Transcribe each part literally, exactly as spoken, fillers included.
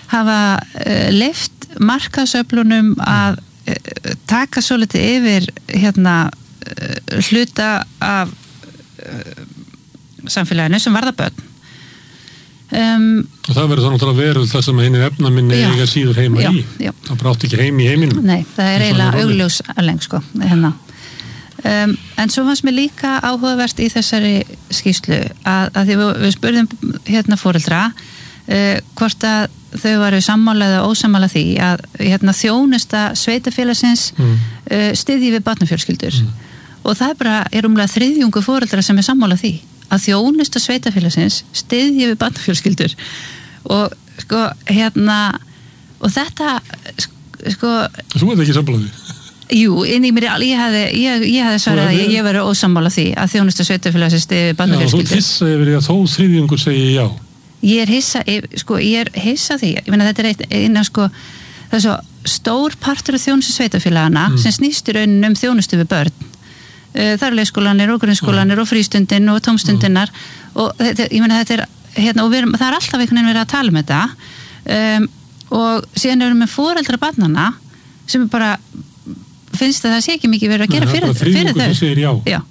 hafa uh, leyft markaðsöflunum að uh, taka svolítið yfir hérna uh, hluta af uh, samfélaginu sem varða börn. Um, og það verður þá náttúrulega verið það sem hinir efnaminni eiga síður heima já, í já. það brátt ekki heim í heiminum. Nei, það er eiginlega augljós alveg sko hérna. um, en svo fannst mér líka áhugavert í þessari skýrslu að, að því við, við spurðum hérna foreldra uh, hvort að þau varu sammála eða ósammála því að hérna, þjónusta sveitafélagsins mm. uh, styðji við barnafjölskyldur mm. og það er bara er umlega þriðjungu foreldra sem er sammála því að þjónusta sveitafélagsins styðji við barnafjölskyldur og sko hérna og þetta sko Þú ert ekki sammála því? Jú, inn í mér ég hefði, ég, ég hefði svarað að ég, ég veri ósammála því að þjónusta sveitafélagsins styðji við barnafjölskyldur. Já, þú hissa yfir að þó þriðjungur segi já. Ég er hissa, sko, ég er hissa því ég meina þetta er eitt, eina sko það er svo stór partur af þjónustu sveitafélagana mm. sem snýst í rauninni um þjónustu við börn. Það eru leikskólanir og grunnskólanir og frístundin og tómstundinar og þetta, ég meina þetta er hérna, og erum, það er alltaf einhvern veginn verið að tala um þetta um, og síðan erum við foreldra barnanna sem er bara finnst að það sé ekki mikið verið að gera Nei, fyrir, fyrir þau segir já. Já.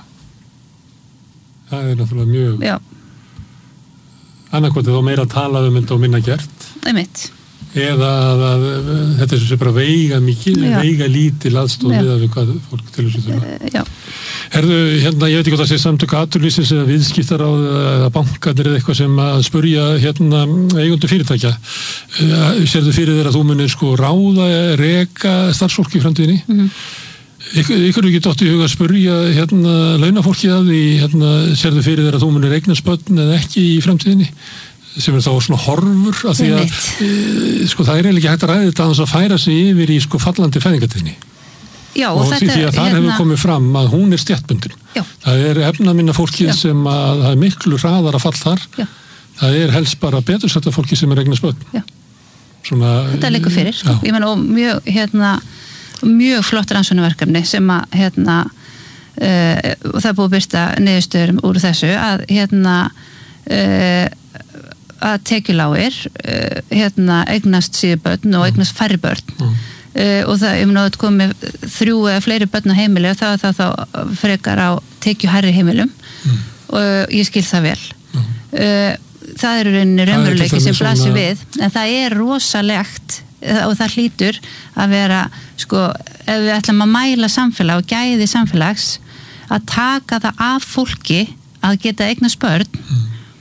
Það er náttúrulega mjög já. Annarkvæmt er þá meira að tala um þetta og minna gert einmitt eða að, að, að þetta er sem bara veiga mikið, já. Veiga lítil aðstoð við að við hvað fólk til þessu þurfa. Herðu, hérna, ég veit ekki hvað það sé samtök atvinnulífsins eða viðskiptaráð eða bankarnir eða eitthvað sem að spurja hérna eigendur fyrirtækja. Sérðu fyrir þér að þú munir sko ráða, reka starfsfólki í framtíðinni? Mm-hmm. Ykkur, ykkur er ekki dótt í huga að spurja hérna launafólkið að því, hérna, sérðu fyrir þér að þú munir eignast börn eða ekki í framtíðinni? Sem er þá svona horfur af því að e, sko það er eiginlega ekki hægt að ræða þetta að þess að færa sig yfir í sko fallandi fæðingartíðni. Já, og, og þetta því að þar hérna... hefur komið fram að hún er stéttbundin. Já. Það er efnaminna fólkið Já. Sem að það er miklu hraðar að fall þar. Já. Það er helst bara betursetta fólkið sem er eignast börn. Já. Svona, þetta er líka fyrir. Sko. Ég menn og mjög hérna mjög flott rannsóknarverkefni sem að hérna uh, og það er búið að birta niðurstöður úr þessu að hérna uh, að tekjulágir uh, hérna eignast síður börn og eignast færri börn mm. uh, og það um nátt komið þrjú eða fleiri börn á heimili og það var það þá frekar á tekjuhærri heimilum mm. og ég skil það vel mm. uh, það eru rauninni raunveruleiki sem blasir svona... við en það er rosalegt og það hlýtur að vera sko, ef við ætlum að mæla samfélag og gæði samfélags að taka það af fólki að geta eignast börn mm.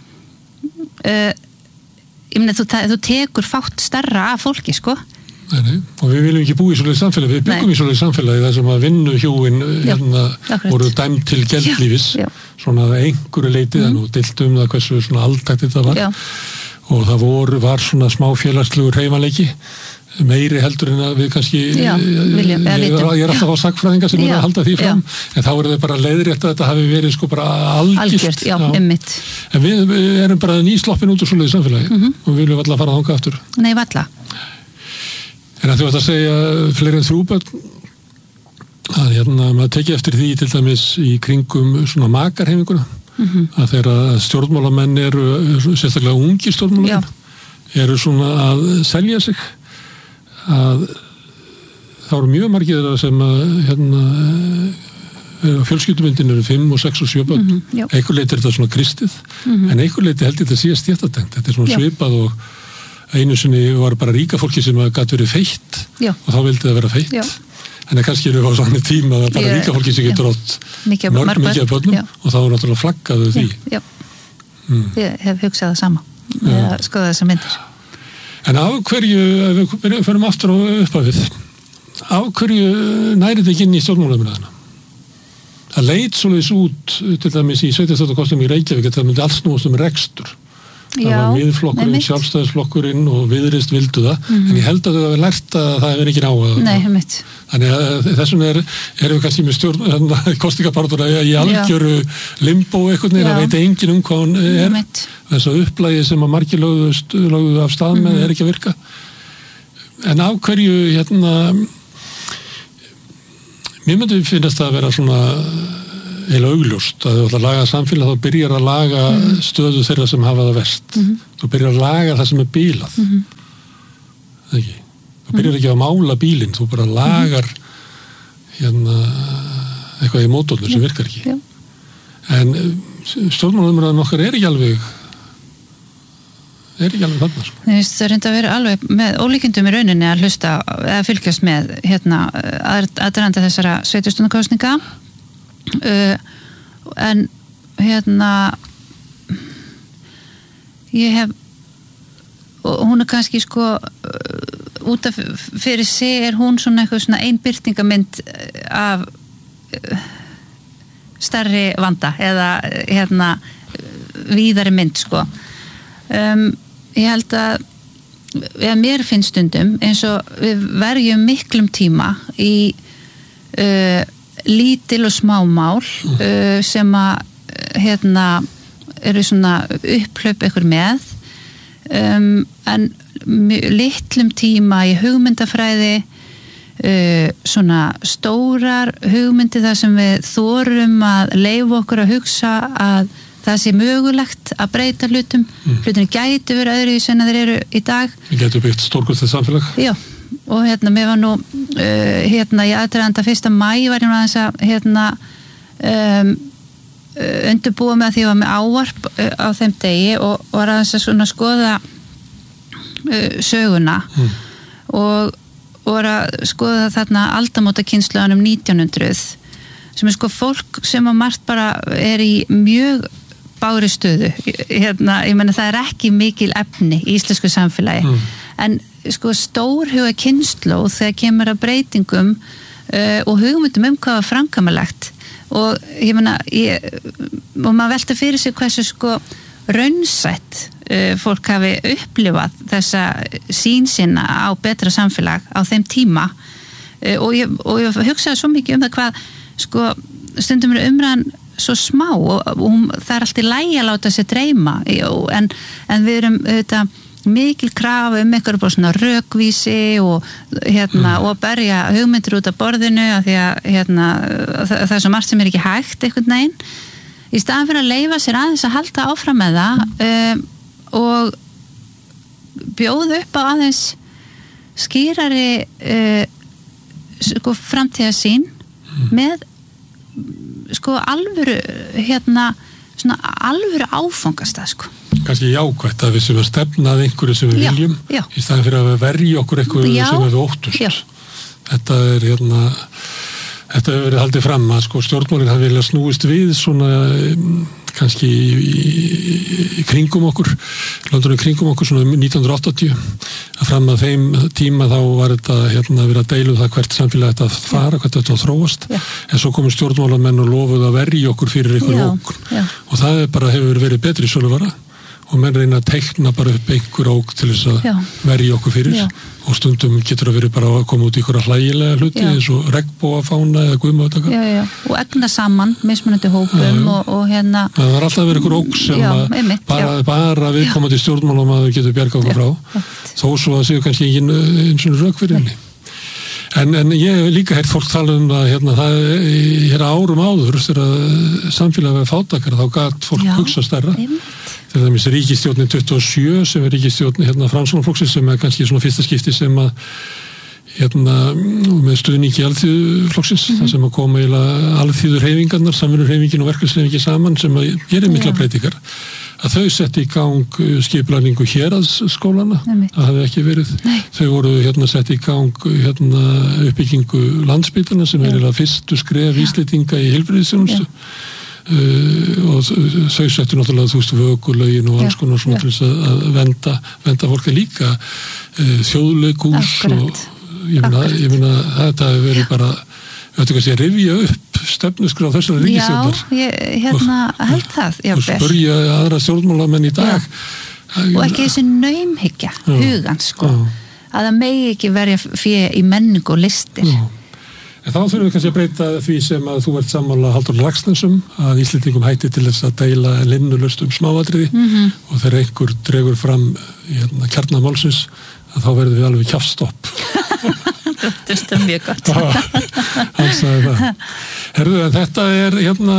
uh, ég meina, þú, þú tekur fátt starra af fólki, sko. Nei, nei, og við viljum ekki búa í svoleiðis samfélagi, við byggum nei. Í svoleiðis samfélagi þar sem að vinnuhjúin hérna voru dæmd til geldlífis, já, já. Svona að einhverju leitið, mm. og deilt um það hversu svona aldægt þetta var, já. Og það voru, var svona smá félagslegur hreyfanleiki, meiri heldur en að við kannski, já, viljum, ég, ég, ég er alltaf á sagfræðinga sem já, er að halda því fram, já. En þá er það bara leiðrétt að þetta hafi verið sko bara algjört, algjört já, já. En við, við erum bara nýsloppin út úr svoleiðis samfélagi, mm -hmm. og við viljum alltaf fara þangað aftur. Nei, valla. En að þú ætti að segja fleiri en þrjú börn, að hérna, maður tekið eftir því til dæmis í kringum svona makarheiminguna, mm-hmm. að þeirra stjórnmálamenn eru, sérstaklega ungi stjórnmálamenn, já. Eru svona að selja sig, að það eru mjög margir sem að hérna, fjölskyldumyndin eru fimm og sex og sjö börn, mm-hmm. einhver leiti er þetta svona kristið, mm-hmm. en einhver leiti held þetta sé stéttatengt, þetta er svona já. Svipað og einu sinni var bara ríka fólki sem gæti verið feitt já. Og þá vildi það vera feitt já. En það kannski eru á svona tíma að bara ríka fólki sem getur átt mörg mikið af börnum já. Og þá er náttúrulega flaggaðu því já. Hmm. Ég hef hugsað það sama að skoða þessar myndir. En af hverju, ef við förum aftur á upphafið, af hverju nærið þetta ekki inn í stjórnmálaumræðuna? Það leit svoleiðis út til dæmis í sveitarstjórnarkosningum í Reykjavík að það myndi alls snúast um rekstur. Það já, var miðflokkurinn, sjálfstæðisflokkurinn og Viðreisn vildu það, mm-hmm. en ég held að þau hafi lært að það hefur ekki náða. Nei, mitt. Þannig að þessum er, erum við kannski með stjórn, kosningabarátuna í algjöru limbo eitthvað neina, það veit enginn um hvað hún er. Mitt. Þess að upplægi sem að margir lögðu, lögðu af stað með mm-hmm. er ekki að virka. En af hverju, hérna, mér myndi finnast það að vera svona eða augljóst að þú ætla að laga samfélag þá byrjar að laga mm. stöðu þeirra sem hafa það verst mm-hmm. þú byrjar að laga það sem er bílað mm-hmm. Það ekki. Þú byrjar ekki að mála bílinn, þú bara lagar hérna eitthvað í mótornum sem virkar ekki. Já. En stjórnmálaumræðan okkar er ekki alveg er ekki alveg þarna, sko. Þú veist, það reynda að vera alveg með ólíkindum í rauninni að hlusta eða fylgjast með hérna aðdraganda þessara sveitarstjórnarkosninga uh, en hérna ég hef og hún er kannski sko uh, út af fyrir sig er hún svona eitthvað svona einbirtingamynd af uh, stærri vanda eða hérna víðari mynd sko um, ég held að eða mér finnst stundum eins og við verjum miklum tíma í uh, lítil og smá mál uh, sem að hérna eru svona upplöp ykkur með um, en litlum tíma í hugmyndafræði Uh, svona stórar hugmyndi þar sem við þorum að leyfa okkur að hugsa að það sé mögulegt að breyta hlutum mm. hlutin gætu verið öðru sem þeir eru í dag. Við gætu byggt stórkostið samfélag. Já, og hérna mér var nú uh, hérna í aðdraganda fyrsta maí var ég með þess að hérna um, undirbúa með því að ég var með ávarp uh, á þeim degi og var að þess að svona skoða uh, söguna mm. og og var að skoða þarna aldamótakynslunum nítján hundruð sem er sko fólk sem að margt bara er í mjög bári stöðu hérna, ég meina það er ekki mikil efni í íslensku samfélagi mm. en sko stórhuga kynslóð þegar kemur að breytingum uh, og hugmyndum um hvað var framkvæmanlegt og ég meina ég, og maður velta fyrir sig hversu sko raunsætt uh, fólk hafi upplifað þessa sín sinna á betra samfélag á þeim tíma uh, og, ég, og ég hugsaði svo mikið um það hvað sko stundum er umræðan svo smá og, og um, það er allt í lagi að láta sér dreyma en, en við erum auðvitað mikil krafa um einhverju bara svona rökvísi og hérna mm. og berja hugmyndir út af borðinu af því að hérna það, það er svo margt sem er ekki hægt einhvern veginn í staðan fyrir að leyfa sér aðeins að halda áfram með það um, og bjóða upp á aðeins skýrari uh, sko framtíðarsýn mm. með sko alvöru hérna svona alvöru áfangastað sko. Kannski jákvætt að við sem að stefnað einhverju sem við já, viljum já. Í staðan fyrir að verja okkur einhverju já, sem við óttust. Já. Þetta er hérna Þetta hefur verið haldið fram að sko stjórnmálin hafi viljað snúist við svona kannski í, í, í kringum okkur, landurinn kringum okkur svona nítján hundruð áttatíu að fram að þeim tíma þá var þetta hérna verið að deila um það hvert samfélag þetta að fara, hvert þetta að þróast já. En svo komur stjórnmálamenn og lofuð að verja okkur fyrir einhver ógn og það er bara hefur verið betri svoluvara og menn reyna að teikna bara upp einhver ógn til þess að já. Verja okkur fyrir já. Og stundum getur að vera bara að koma út í ykkur hlægilega hluti eins og regnbogafána eða guðmátaka. Já, já, og egna saman mismunandi hópum já, já. Og, og hérna það var alltaf verið ykkur ógn sem já, að einmitt, bara, bara við komandi stjórnmálum að við getum bjarga okkur frá já, þó svo að séu kannski ekki eins og rök fyrir henni. En, en ég hef líka heyrt fólk tala um að hérna, það er hérna árum áður þegar samfélagið var fátækara þá gat fólk já, hugsa stærra. Einmitt. Til dæmis ríkisstjórnin tuttugu og sjö sem er ríkisstjórnin hérna Framsóknarflokksins sem er kannski svona fyrsta skipti sem að hérna með stuðningi alþýðuflokksins mm-hmm. þar sem að koma eiginlega alþýður hreyfingarnar, samvinnuhreyfingin og verkefnishreyfingin saman sem að gera mikla yeah. breytingar að þau setti í gang skipulagningu héraðsskólana það hefði ekki verið Nei. Þau voru hérna setti í gang hérna uppbyggingu landsbytarna sem yeah. er eiginlega fyrstu skref Íslendinga í heilbrigðisþjónustu yeah. Uh, og þau settu náttúrulega þú veist vökulögin og alls konar svona til þess að venda, venda fólki líka uh, þjóðleikús og ég meina, ég meina þetta hefur verið bara við ættum að sé rifja upp stefnusgrá þessara ríkisstjórnar Já, ég hérna held það og spurja aðra stjórnmálamenn í dag já. Og ekki þessi naumhyggja hugan sko já. Að það megi ekki verja fyrir í menningu og listir já. En þá þurfum við kannski að breyta því sem að þú ert sammála Halldór Laxnessum að Íslendingum hætti til þess að deila linnulaust um smáatriði mm-hmm. og þegar einhver dregur fram hérna, kjarnamálsins að þá verður við alveg kjaftstopp. Þetta er mjög gott. Hann sagði það. Herðu, en þetta er hérna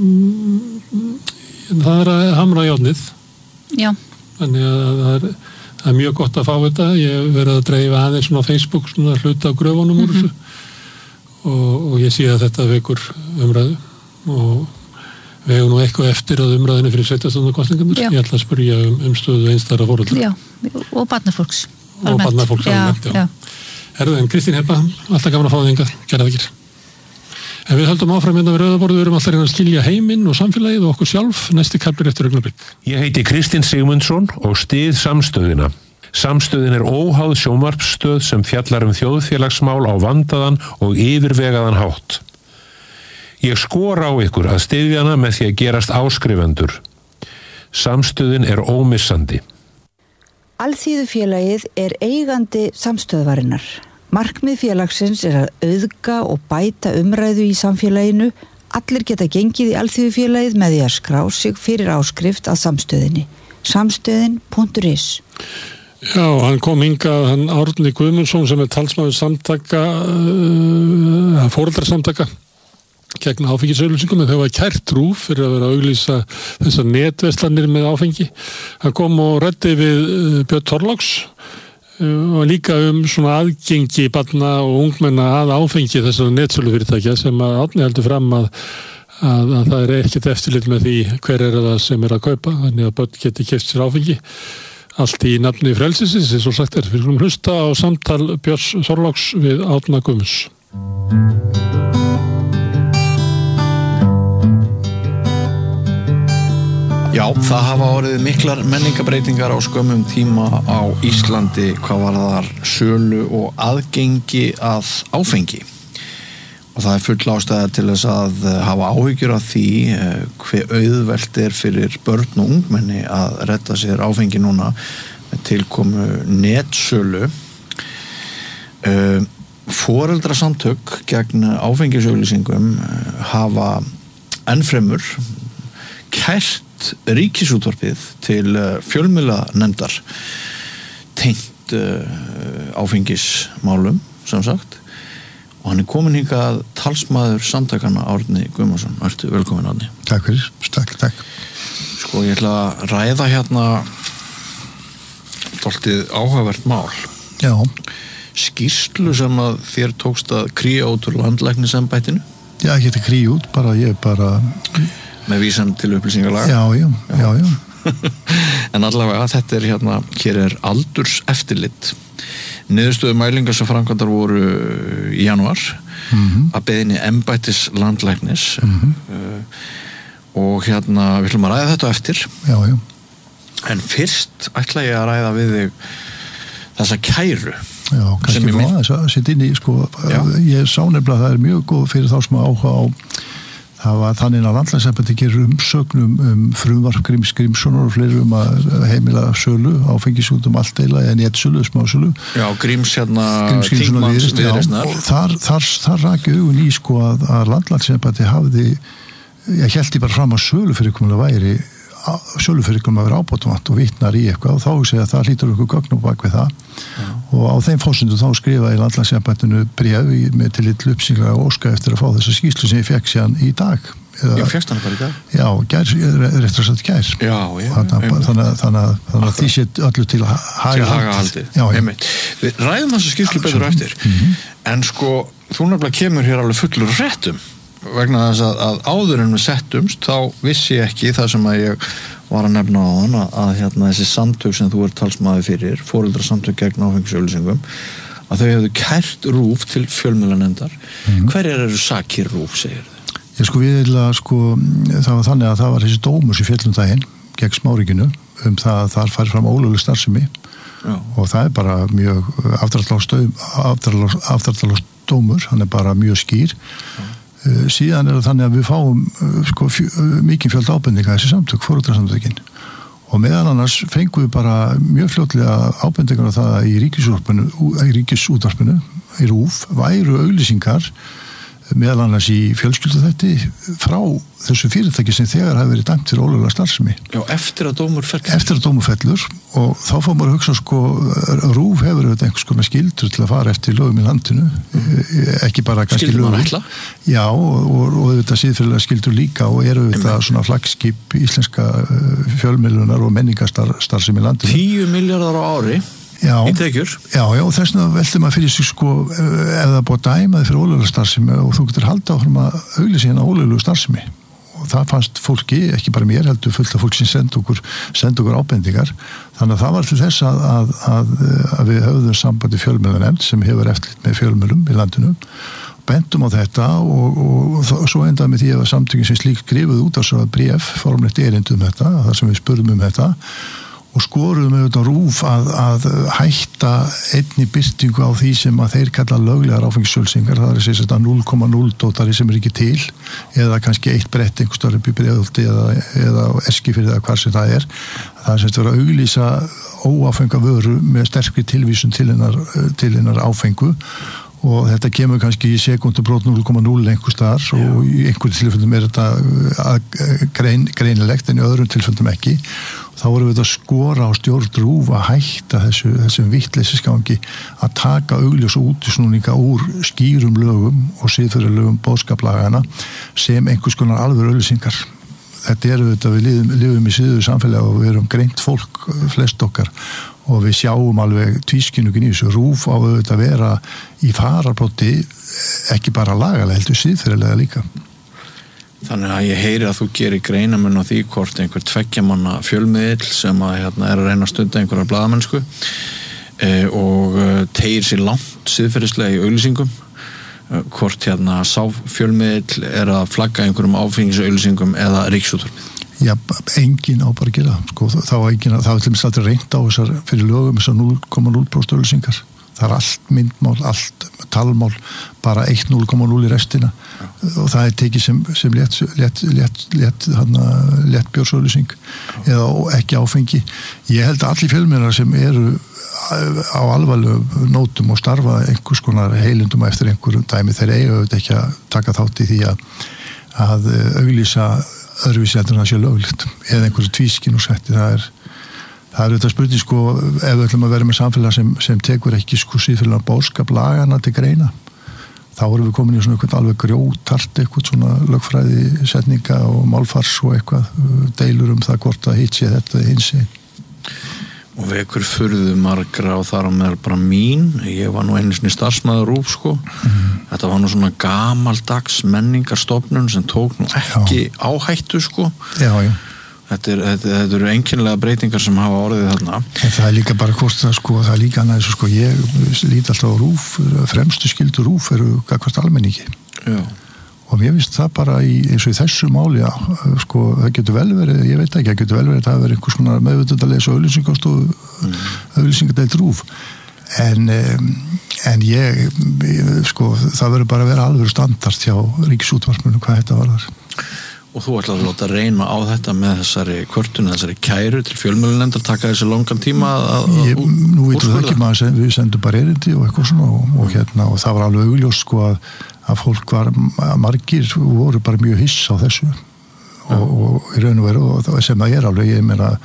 það er að hamra járnið. Já. Þannig að það er það er mjög gott að fá þetta, ég hef verið að dreifa aðeins svona á Facebook, svona hluta á gröfunum úr þessu mm-hmm. og, og ég sé að þetta vekur umræðu og við hefum nú eitthvað eftir að umræðinu fyrir sveitarstjórnarkosningarnar, ég ætla að spyrja um, um stöðu einstæðra foreldra. Já, og barnafólks. Og barnafólks almennt, já. já. Herðu, en Kristín Heba, alltaf gaman að fá þig hingað, gerða þykir. En við höldum áfram hérna við rauðaborðið, við erum alltaf reyna að skilja heiminn og samfélagið og okkur sjálf, næsti kaplir eftir augnablik. Ég heiti Kristinn Sigmundsson og styð Samstöðina. Samstöðin er óháð sjónvarpsstöð sem fjallar um þjóðfélagsmál á vandaðan og yfirvegaðan hátt. Ég skora á ykkur að styðja hana með því að gerast áskrifendur. Samstöðin er ómissandi. Alþýðufélagið er eigandi samstöðvarinnar. Markmið félagsins er að auðga og bæta umræðu í samfélaginu. Allir geta gengið í Alþýðufélagið með því að skrá sig fyrir áskrift að samstöðinni. Samstöðin punktur is. Já, hann kom hingað, hann Árni Guðmundsson sem er talsmaður samtaka, uh, foreldrasamtaka gegn áfengisauglýsingum, en þau var kært RÚV fyrir að vera að auglýsa þessar netverslanir með áfengi. Hann kom og ræddi við uh, Björn Þorláks og líka um svona aðgengi barna og ungmenna að áfengi þessar netsölufyrirtækja sem að Árni heldur fram að, að, að það er ekkert eftirlit með því hver er það sem er að kaupa, þannig að börn geti keypt sér áfengi. Allt í nafni frelsisins, eins og sagt er. Við skulum hlusta á samtal Björns Þorláks við Árna Guðmunds. Já, það hafa orðið miklar menningabreytingar á skömmum tíma á Íslandi hvað varðar sölu og aðgengi að áfengi. Og það er full ástæða til þess að hafa áhyggjur af því hve auðvelt er fyrir börn og ungmenni að redda sér áfengi núna með tilkomu netsölu. Foreldrasamtök gegn áfengisauglýsingum hafa ennfremur kært Ríkisútvarpið til fjölmiðlanefndar tengt áfengismálum, sem sagt, og hann er komin hingað talsmaður samtakana Árni Guðmundsson. Ertu velkomin, Árni? Takk fyrir, takk, takk. Sko, ég ætla að ræða hérna dálítið áhugavert mál. Já. Skýrslu sem að þér tókst að kría út úr landlæknisembættinu? Já, ekki að kría út, bara ég bara... Með vísan til upplýsingalaga? Já, já, já, já. En allavega, þetta er hérna, hér er aldurs eftirlit. Niðurstöðu mælingar sem framkvæmdar voru í janúar mm-hmm. að beiðni embættis landlæknis mm-hmm. uh, og hérna, við ætlum að ræða þetta eftir. Já, já. En fyrst ætla ég að ræða við þig þessa kæru. Já, kannski frá þess að setja inn í, sko, já. Ég sá nefnilega að það er mjög góð fyrir þá sem áhuga á. Það var þannig að landlæknisembættið gerir umsögnum um frumvarp Gríms Grímssonar og fleiri um að heimila sölu, áfengis út um allt eila, eða netsölu, smásölu. Já, Gríms hérna þingmanns viðreisnar. Og þar, þar, þar raki augun í, sko, að, að landlæknisembættið hafði, ég held ég bara fram að sölufyrirkomulag væri, sölufyrirkomulag væri ábótavant og vitnar í eitthvað og þá segja að það hlýtur okkur gögn á bak við það. Já. Og á þeim forsendum þá skrifaði landlæknisembættinu bréf með til litlu upplýsingar og óska eftir að fá þessa skýrslu sem ég fekk síðan í dag. Eða, já, fékkst hann bara í dag? Já, gær, réttar að sagt gær. Já, já. Þannig að því sé öllu til að haga haldið. Já, einmitt. Við ræðum þessu skýrslu betur eftir. Mm-hmm. En sko, þú nefnilega kemur hér alveg fullur réttum vegna þess að, að áður en við settumst þá vissi ég ekki það sem að ég var að nefna á hann að, að hérna, þessi samtök sem þú ert talsmaður fyrir, foreldrasamtök gegn áfengisauglýsingum, að þau hefðu kært RÚV til fjölmiðlanefndar. Mm-hmm. Hverjar eru sakir RÚV, segir þau? Ég sko við eða sko, það var þannig að það var þessi dómur sem féll um daginn gegn Smárikinu um það að þar fær fram ólögleg starfsemi og það er bara mjög afdráttarlaus dómur, hann er bara mjög skýr. Já. Síðan er það þannig að við fáum sko, mikið fjöld ábendinga þessi samtök, foreldrasamtökin og meðan annars fengum við bara mjög fljótlega ábendingar á það að í ríkisútvarpinu, í ríkisútvarpinu í RÚV væru auglýsingar meðal annars í fjölskylduþætti frá þessu fyrirtæki sem þegar hafi verið dæmt fyrir ólöglega starfsemi. Já, eftir að dómur fellur. Eftir að dómur fellur og þá fór maður að hugsa sko, RÚV hefur auðvitað einhvers konar skyldur til að fara eftir lögum í landinu, mm. ekki bara kannski lögum. Skyldur maður ætla? Já, og, og, og auðvitað síðfélagslega skyldur líka og eru auðvitað svona flaggskip íslenska fjölmiðlunar og menningarstarfsemi í landinu. tíu milljarðar á ári. Já, í tekjur. Já, já, og þess vegna veldur maður fyrir sig sko ef það búið að dæma þið fyrir ólöglega starfsemi og þú getur haldið áfram að auglýsa hérna ólöglegu starfsemi og það fannst fólki, ekki bara mér heldur fullt af fólk sem senda okkur, senda okkur ábendingar, þannig að það var til þess að, að, að, að við höfðum sambandi fjölmiðlanemnd sem hefur eftirlit með fjölmiðlum í landinu, bendum á þetta og, og, og svo endaði með því að samtökin sem slíkt skrifuð út á svo að bréf, formlegt erindi um þetta, þar sem við spurðum um þetta og skoruðum auðvitað RÚV að, að hætta einni byrtingu á því sem að þeir kalla löglegar áfengissölsingar, það er þess að núll komma núll dótari sem er ekki til eða kannski eitt brett einhver stærri bíbiröðulti eða, eða eskifyrði eða hvað sem það er. Það er semst verið að auglýsa óáfenga vöru með sterkri tilvísun til hennar, til hennar áfengu og þetta kemur kannski í sekundubrót núll komma núll einhver staðar og í einhverjum tilfellum er þetta grein, greinilegt en í öðrum tilfellum ekki. Þá vorum við að skora á stjórn RÚV að hætta þessu, þessum vitleysisgangi að taka augljós útisnúninga úr skýrum lögum og siðferðilegum boðskaplagana sem einhvers konar alvöru auglýsingar. Þetta er auðvitað, við lifum, lifum í síðu samfélagi og við erum greint fólk, flest okkar, og við sjáum alveg tvískinnugin í þessu. RÚV á auðvitað að vera í fararbroddi ekki bara lagalega, heldur siðferðilega líka. Þannig að ég heyri að þú gerir greinamenn á því hvort einhver tveggjamanna fjölmiðill sem að hérna, er að reyna að stunda einhverja blaðamennsku e, og tegir sér langt siðferðislega í auglýsingum e, hvort hérna sá fjölmiðill er að flagga einhverjum áfengisauglýsingum eða ríkisútvarpið. Já, engin á bara að gera sko, þá er engin, þá er til dæmis aldrei reynt á þessar fyrir lögum þessar núll komma núll prósent auglýsingar. Það er allt myndmál, allt talmál, bara eitt núll komma núll í restina Já. Og það er tekið sem, sem létt, létt, létt, létt, létt bjórsauglýsing eða ekki áfengi. Ég held að allir fjölmiðlar sem eru á alvarlegum nótum og starfa einhvers konar heilundum eftir einhverjum dæmi, þeir eiga auðvitað ekki að taka þátt í því að, að auglýsa öðruvísi heldur en það sé löglegt eða einhverju tvískinn og setti, það er Það er auðvitað spurning sko, ef við ætlum að vera með samfélag sem, sem tekur ekki sko síðfélag bóðskap lagana til greina, þá erum við komin í svona eitthvað alveg grjótart, eitthvað svona lögfræði setninga og málfars og eitthvað, deilur um það hvort að hitt sé þetta hins sé. Og vekur furðu margra og þar á meðal bara mín, ég var nú einu sinni starfsmaður RÚV sko, mm. þetta var nú svona gamaldags menningarstofnun sem tók nú ekki já. Áhættu sko. Já, já. Þetta, er, þetta, þetta eru einkennilega breytingar sem hafa orðið þarna. En það er líka bara hvort það sko, það er líka annað þessu sko, ég líti alltaf á RÚV, fremstu skyldu RÚV eru gagnvart almenningi. Já. Og mér finnst það bara í, eins og í þessu máli, já, sko, það getur vel verið, ég veit ekki, það getur vel verið að það verið einhvers konar meðvitaðleis og auglýsingastofu, mm. auglýsingadeild RÚV. En, en ég, sko, það verður bara að vera alveg standart hjá ríkisútvarpinu hvað þetta var þar. Og þú ætlaði að láta reyna á þetta með þessari kvörtun, þessari kæru til fjölmiðlanefndar, taka þessi langan tíma að ég, nú veitum við ekki maður, við sendum bara erindi og eitthvað svona og, og hérna og það var alveg augljóst sko að, að fólk var, að margir voru bara mjög hiss á þessu og, og í raun og veru og sem það er alveg, ég meina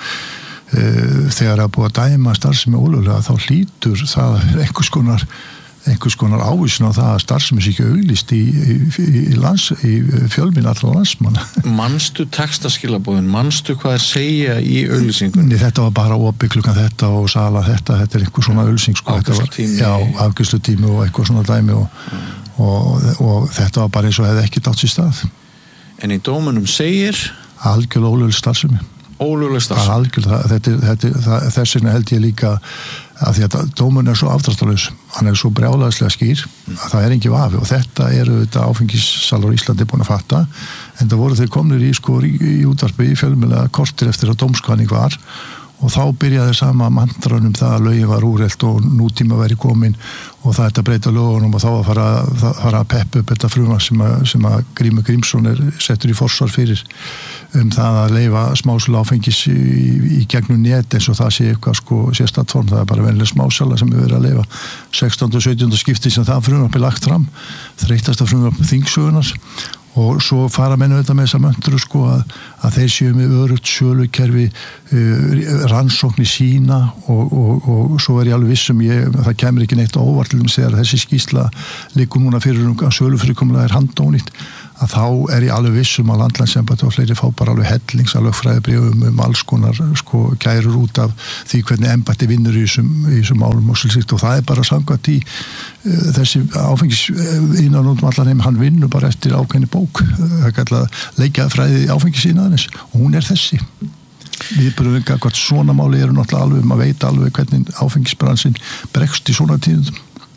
e, þegar að búið að dæma starfsemi ólöglega þá hlýtur það einhvers konar einhvers konar ávísun á það að starfsemi sé ekki auglýst í, í, í, lands, í fjölmiðlum allra landsmanna. Manstu textaskilabóðin, manstu hvað er segja í auglýsingunni? Þetta var bara opið klukkan þetta og sala þetta, þetta er einhver svona auglýsing sko, afgreiðslutími. Já, afgreiðslutími og eitthvað svona dæmi og, mm. og, og, og þetta var bara eins og hefði ekki dátt sér stað. En í dómunum segir? Algjörlega ólögleg starfsemi. Ólögleg starfsemi? Algjörlega, þetta, þetta, þetta, þess vegna held ég líka að því að dómurinn er svo afdráttarlaus, hann er svo brjálæðislega skýr að það er engin vafi og þetta eru þetta áfengissalur í Íslandi búin að fatta en það voru þeir komnir í, sko, í, í útvarpi í fjölmiðla kortir eftir að dómskvaning var og þá byrjaði sama mantran um það að lögin var úrelt og nútíma væri komin og það ætti að breyta lögunum og þá að fara, fara að peppa upp þetta frumvarp sem að, sem að Grímur Grímsson er settur í forsvar fyrir um það að leyfa smásala áfengis í, í gegnum net eins og það sé eitthvað sko sérstætt form, það er bara venlega smásala sem er verið að leyfa sextánda og sautjánda skipti sem það frumvarp er lagt fram, þreytasta frumvarp þingsögunar og svo fara menn auðvitað með þessa möntru sko að, að þeir séu með örugt sölukerfi uh, rannsóknir sína og, og, og svo er ég alveg vissum ég, það kemur ekki neitt óvart til þess að þessi skýrsla liggur núna fyrir um að sölufyrirkomlega er handónýtt að þá er ég alveg vissum að landlæknisembættið og fleiri fá bara alveg hellings að lögfræðibréfum um alls konar sko kærur út af því hvernig embætti vinnur í þessum, í þessum málum og svolítið og það er bara samkvæmt í uh, þessi áfengis innan út um allan heim, hann vinnur bara eftir ákveðni bók, það er kallað leikjafræði áfengisínaðarins og hún er þessi við bara vinga hvort svona máli eru náttúrulega alveg um að veita alveg hvernig áfengisbransin bregst í svona tíðum.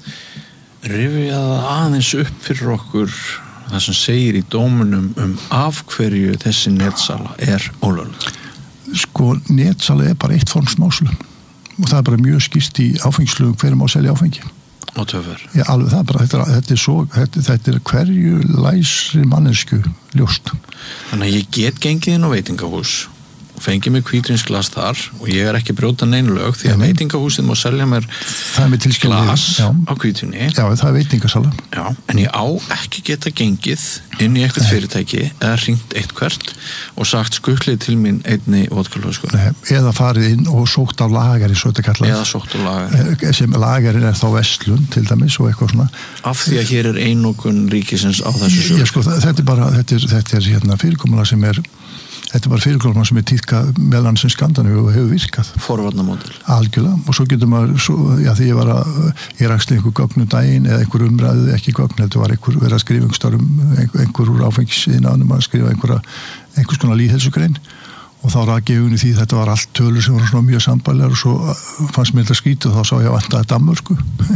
Rifja það aðeins upp fyrir okkur það sem segir í dómunum um af hverju þessi netsala er ólögleg. Sko, netsala er bara eitt form smásölu og það er bara mjög skýrt í áfengislögum hverjum á að selja áfengi. Og töfur. Já, alveg það bara, þetta er, þetta er svo, þetta, þetta er hverju læsri mannesku ljóst. Þannig að ég get gengið inn á veitingahús og fengi mig hvítvínsglas þar og ég er ekki brjóta neinu lög því að Nei. veitingahúsið má selja mér glas já. á hvítvíni. Já, það er veitingasala. Já, en ég á ekki geta gengið inn í eitthvað fyrirtæki eða hringt eitthvert og sagt skuklið til mín einni vodkalösku. Eða farið inn og sótt á lagari svo þetta kallað. Eða sótt á lagari. Sem lagarin er þá verslun til dæmis og eitthvað svona. Af því að hér er einokun ríkisins á þessu sögur. Já, sko, þetta er bara, þetta er, þetta er hérna fyrirkomulag sem er Þetta er bara fyrirkomulag sem er tíðka meðan sem Skandinavíu og hefur virkað. Forvarnamódel. Algjörlega. Og svo getur maður, svo, já því ég var að, ég ræksli einhver gögnum daginn eða einhver umræðu, ekki gögn, heldur var einhver verið að skrifa einhver, einhver, einhver úr áfengisiðnaðnum að skrifa einhverja, einhvers konar lýðheilsugrein og þá rak ég unni því þetta var allt tölur sem var svona mjög sambælegar og svo fannst mér þetta skýt og þá sá ég að vantaði Danmörku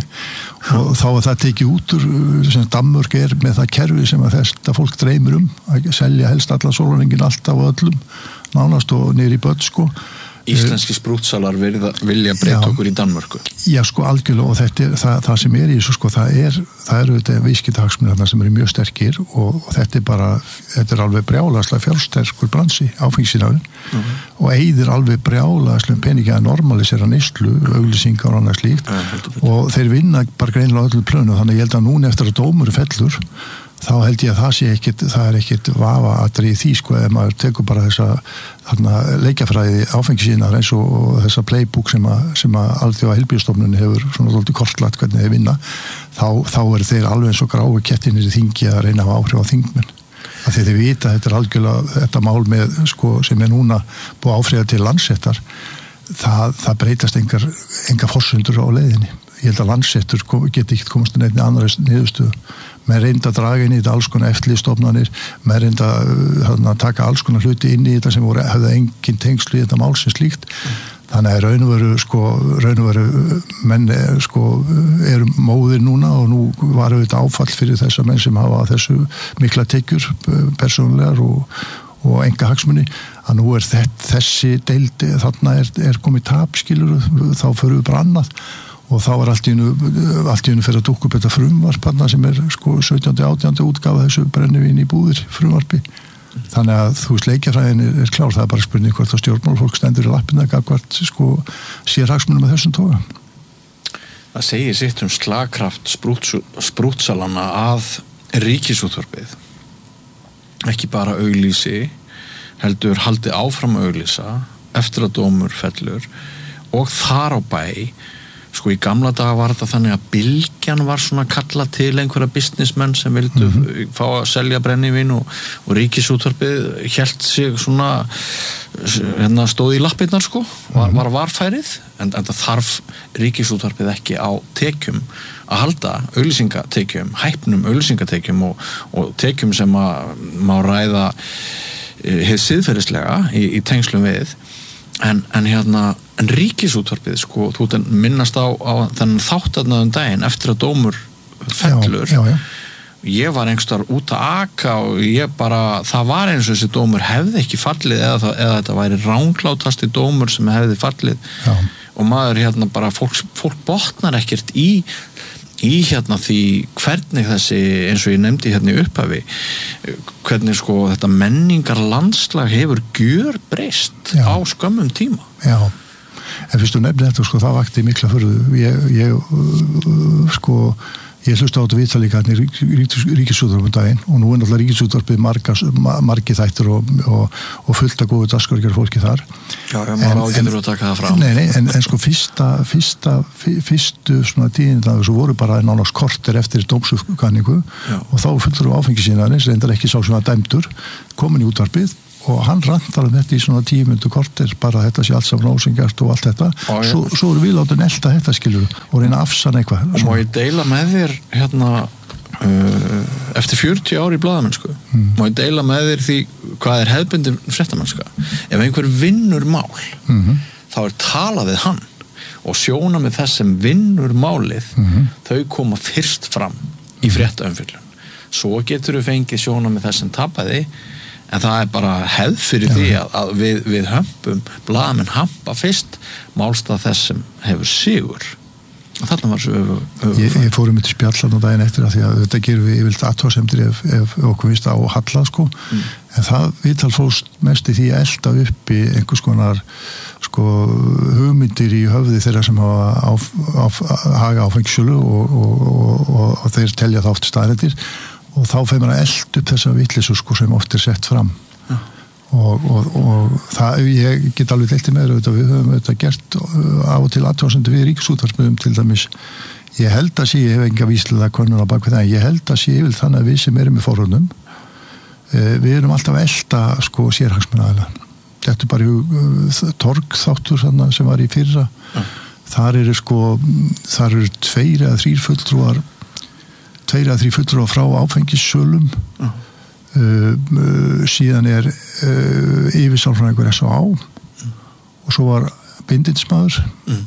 og þá var það tekið út úr sem Danmörk er með það kerfi sem að þetta fólk dreymir um að selja helst allar sólarhringinn alltaf og öllum nánast og niður í börn sko. Íslenski sprútsalar vilja breyta okkur í Danmörku. Já sko algjörlega og þetta er það, það sem er í þessu sko það er það eru þetta viðskiptahagsmunir sem eru mjög sterkir og, og þetta er bara þetta er alveg brjálaðslega fjársterkur bransi áfengisiðnaðurinn mm-hmm. og eyðir alveg brjálaðslega peningi að normalisera neyslu, auglýsingar og annað slíkt mm-hmm. og þeir vinna bara greinilega öllum plönu þannig ég held að núna eftir að dómur fellur þá held ég að það sé ekkit, það er ekkit vafa að drýja því sko ef maður tekur bara þessa þarna leikjafræði áfengisínar eins og, og þessa playbook sem að, sem að Alþjóða heilbrigðisstofnun hefur svona dálítið kortlagt hvernig þeir vinna þá, þá er þeir alveg eins og gráu kettinir í þingi að reyna að hafa áhrif á þingmenn af því þeir vita að þetta er algjörlega þetta mál með sko sem er núna búið áfriða til Landsréttar það, það breytast engar, engar forsendur á leiðinni ég held að Landsréttur geti ekki komast inn einni annari niðurstöðu með reynda að draga inn í þetta alls konar eftirlitsstofnanir, með reynda að taka alls konar hluti inn í þetta sem voru, hefði engin tengslu í þetta mál sem slíkt. Þannig að raun og veru, sko, raun og veru menn sko, eru móðir núna og nú var auðvitað áfall fyrir þessa menn sem hafa þessu mikla tekjur persónulegar og, og enga hagsmuni að nú er þetta, þessi deildi, þarna er, er komið tap, skilur, þá förum við bara annað. Og þá var allt í einu, allt í einu fyrir að dúkka upp þetta frumvarp sem er sko sautjánda átjánda útgáfa þessu brennivín í búðir frumvarpi. Þannig að þú veist leikjafræðin er, er klár, það er bara spurning hvort að stjórnmálafólk stendur í lappina gagnvart sko sérhagsmunum með þessum toga. Það segir sitt um slagkraft sprútsalana að ríkisútvarpið ekki bara auglýsi heldur haldi áfram auglýsa eftir að dómur fellur og þar á bæ sko í gamla daga var þetta þannig að Bylgjan var svona kalla til einhverja businessmenn sem vildu mm-hmm. fá að selja brennivín og, og ríkisútvarpið hélt sig svona hérna stóð í lappirnar sko var, var varfærið en, en það þarf ríkisútvarpið ekki á tekjum að halda auglýsingatekjum, hæpnum auglýsingatekjum og, og tekjum sem að má ræða hið siðferðislega í, í tengslum við En, en hérna, en ríkisútvarpið sko, þú minnast á, á þennan þáttaðnaðum daginn eftir að dómur fellur já, já, já. ég var einhverstaðar út að aka og ég bara, það var eins og þessi dómur hefði ekki fallið eða, það, eða þetta væri ránglátasti dómur sem hefði fallið Já. Og maður hérna bara, fólk, fólk botnar ekkert í, í hérna því hvernig þessi, eins og ég nefndi hérna í upphafi, hvernig sko þetta menningar landslag hefur gjörbreyst á skömmum tíma. Já, en fyrst þú nefnir þetta sko, það vakti mikla furðu, ég, ég sko Ég hlusta á þetta viðtal líka hérna í Ríkisútvarpið um daginn og nú er náttúrulega Ríkisútvarpið margi þættir og, og, og fullt að góðu dagskrárgerðar fólki þar. Já, já, maður ágætur að taka það fram. Nei, nei, en, en sko fyrsta, fyrsta, fyrstu svona tíðindagur svo voru bara nánast korter eftir dómsuppkvæningu og þá fullur á áfengisínarins, reyndar ekki sá sem var dæmdur, komin í útvarpið og hann rantar um þetta í svona tíu mínútur korter bara þetta sé allt saman ósengjart og allt þetta og svo, svo eru við látið elta þetta skilur og reyna að afsanna eitthvað og má ég deila með þér hérna uh, eftir fjörutíu ár í blaðamennsku mm. má ég deila með þér því hvað er hefðbundin fréttamennska ef einhver vinnur mál mm-hmm. þá er talað við hann og sjóna með þess sem vinnur málið mm-hmm. þau koma fyrst fram í fréttaumfjöllun svo getur við fengið sjóna með þess sem tapaði en það er bara hefð fyrir Já. Því að, að við, við hömpum, blaðamenn hampa fyrst málstað þess sem hefur sigur. Og þarna var svo öfu, öfu Ég, ég fór um þetta spjallan og daginn eftir að því að þetta gerum við yfirleitt athugasemdir ef, ef okkur vist á halla sko. Mm. En það viðtal fóst mest í því að elda upp í einhvers konar sko hugmyndir í höfði þeirra sem hafa á, á, haga áfengisölu og, og, og, og, og þeir telja það oft staðreyndir og þá feir maður að elda upp þessa vitleysu sko sem oft er sett fram ja. og, og, og það, ég get alveg deltið með þetta, við höfum þetta gert af og til athugasemdir við Ríkisútvarpið til dæmis, ég held að sé ég hef enga víslega konur á bakvið það, ég held að sé ég vil þannig að við sem erum í forröndum við erum alltaf að elda sko sérhagsmunaaðila, þetta er bara uh, torgþáttur sem var í fyrra ja. þar eru sko þar eru tveir eða þrír fulltrúar tveir að þrý fulltrúar frá áfengissölum uh. Uh, uh, síðan er uh, yfirsálfræðingur S A mm. og svo var bindinsmaður mm.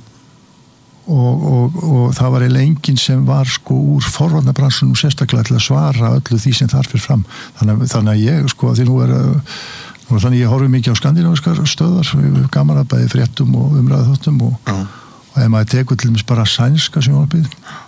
og, og, og það var eiginlega enginn sem var sko úr forvarnarbransunum sérstaklega til að svara öllu því sem þar fyrir fram þannig, þannig að ég sko því nú er uh, nú er þannig ég horfi mikið á skandinavískar stöðar gaman að bæði fréttum og umræðuþáttum og, mm. og ef maður tekur til dæmis bara sænska sjónvarpið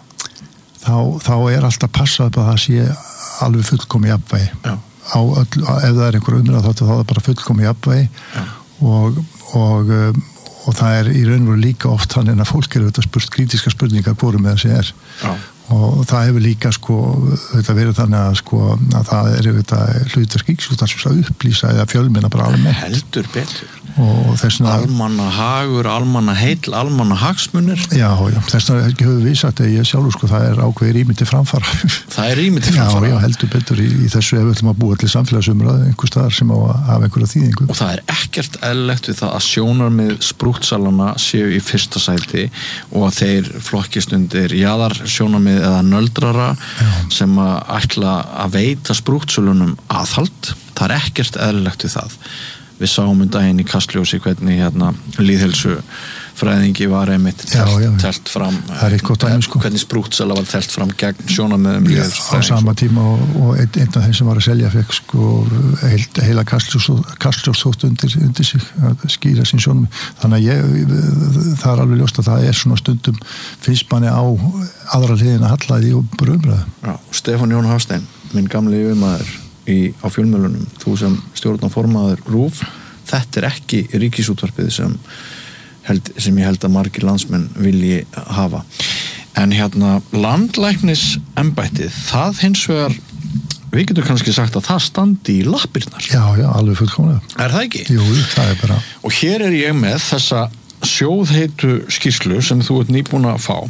Þá, þá er alltaf passað upp að það sé alveg fullkomi jafnvægi á öll, ef það er einhver umræð þá er það bara fullkomi jafnvægi og, og, og það er í raun og veru líka oft þannig að fólk eru þetta spurt krítiska spurningar hvorum með þessi er Já. Og það hefur líka sko þetta verið þannig að sko að það er þetta hlutverk Ríkisútvarpsins að upplýsa eða fjölmiðla bara almennt heldur betur og þessna almanna hagur, almanna heill, almanna hagsmunir já, já, þessna höfum við sagt að ég sjálfur sko það er ákveðið rými til framfara það er rými til framfara já, já, heldur betur í, í þessu ef við ætlum að búa til samfélagsumræðu einhver staðar sem á að hafa einhverja þýðingu og það er ekkert eðlilegt við það að sjónarmið sprúttsalana séu í fyrsta sæti og að þeir flokkist undir jaðar sjónarmið eða nöldrara já. Sem að ætla að veita sprúttsölunum aðhald það er ekkert eðlilegt við það við sáum um daginn í Kastljósi hvernig hérna lýðheilsu fræðingi var einmitt telt, já, já, telt fram dæmi, sko. hvernig sprúttsala var telt fram gegn sjónarmiðum á sama tíma og, og einn, einn af þeim sem var að selja fekk sko heilt, heila Kastljósþótt undir, undir sig að skýra sín sjónarmið þannig að ég, það er alveg ljóst að það er svona stundum finnst manni á aðra hliðina hallaði og brumraði Stefán Jón Hafstein, minn gamli yfirmaður í, á fjölmiðlunum, þú sem stjórnarformaður RÚV, þetta er ekki Ríkisútvarpið sem, held, sem ég held að margir landsmenn vilji hafa. En hérna landlæknisembættið, það hins vegar, við getum kannski sagt að það standi í lappirnar. Já, já, alveg fullkomlega. Er það ekki? Jú, það er bara. Og hér er ég með þessa sjóðheitu skýrslu sem þú ert nýbúin að fá.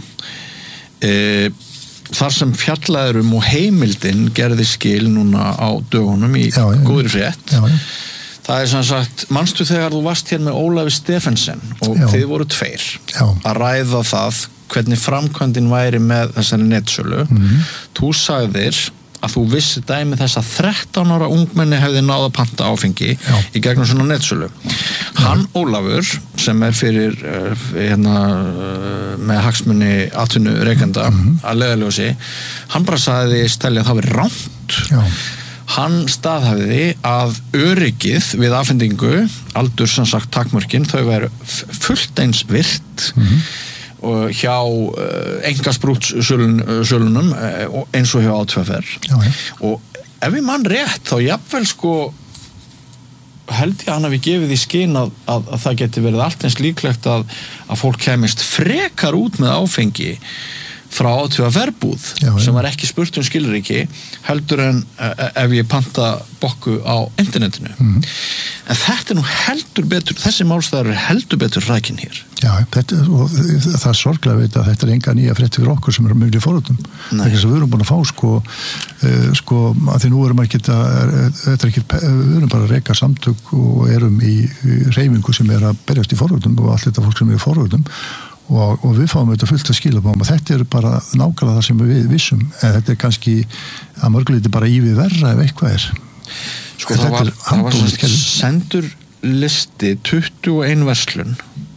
E, þar sem fjallaður um og heimildin gerði skil núna á dögunum í já, já, góðri frétt já, já. það er sem sagt, manstu þegar þú varst hér með Ólafi Stephensen og já. Þið voru tveir já. Að ræða það hvernig framkvæmdin væri með þessari netsölu mm-hmm. þú sagðir að þú vissi dæmi þess að þrettán ára ungmenni hefði náð að panta áfengi Já. Í gegnum svona netsölu. Hann Ólafur sem er fyrir hérna með hagsmuni atvinnu rekenda mm-hmm. að leiðaljósi, hann bara sagði stelja að það veri rangt. Já. Hann staðhæfði að öryggið við afhendingu, aldur sem sagt takmörkin, þau veru fullt eins virt mm-hmm. og hjá uh, einkarsprútssölunum uh, eins og hjá á tvö fer. Já, ja. Og ef ég mann rétt þá jafnvel sko held ég að hann hafi gefið í skyn að, að, að það geti verið allt eins líklegt að, að fólk kemist frekar út með áfengi frá á tvö fer-búð sem var ekki spurt um skilríki heldur en uh, ef ég panta bokku á internetinu. Mm. En þetta er nú heldur betur, þessi málstæður er heldur betur rækin hér. Já, þetta, og það er sorglega að veita að þetta er enga nýja frétt fyrir okkur sem er mjög fórhundum. Þess að við erum búin að fá sko, uh, sko að því nú erum ekki þetta er ekki, við erum bara að reka samtök og erum í, í reyfingu sem er að berjast í fórhundum og allt þetta fólk sem er í fórhundum og, og við fáum þetta fullt að skila báum og þetta er bara nákvæmlega það sem við vissum en þetta er kannski að mörguleiti bara ívið verra ef eitthvað er. Sko en það var, það var svona sendur listi tuttugu og ein verslun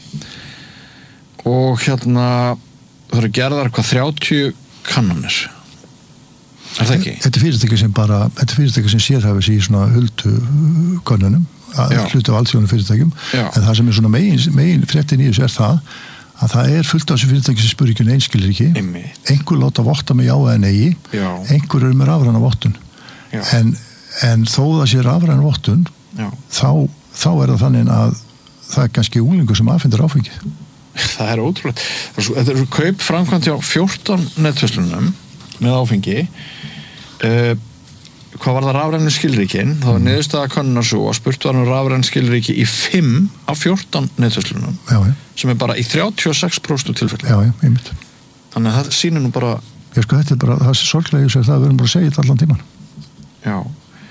og hérna það eru gerðar hvað þrjátíu kannanir. Er það ekki? Þetta er fyrirtæki sem bara, þetta er fyrirtæki sem sérhæfis í svona huldu könnunum, hluti af allsjónu fyrirtækjum, Já. En það sem er svona megin, megin fréttin í þessu er það að það er fullt af þessu fyrirtæki sem spyrir ekki um einskilir ekki, einhver láta votta með já eða nei, Já. Einhver er með rafræna vottun, en, en þó það sé rafræna vottun, þá, þá er það þannig að það er kannski unglingur sem afhendir áfengið. Það er ótrúlega. Þetta eru kaup framkvæmt hjá fjórtán netverslunum með áfengi. Uh, hvað var það rafrænu skilríkin? Það var niðurstaða könnunar svo að spurt var um rafrænu skilríki í fimm af fjórtán netverslunum já, já. Sem er bara í þrjátíu og sex prósent tilfelli. Já, já, einmitt. Þannig að það sýnir nú bara... Já, sko, þetta er bara, það er sorglega í sig það, við erum bara að segja þetta allan tíman. Já.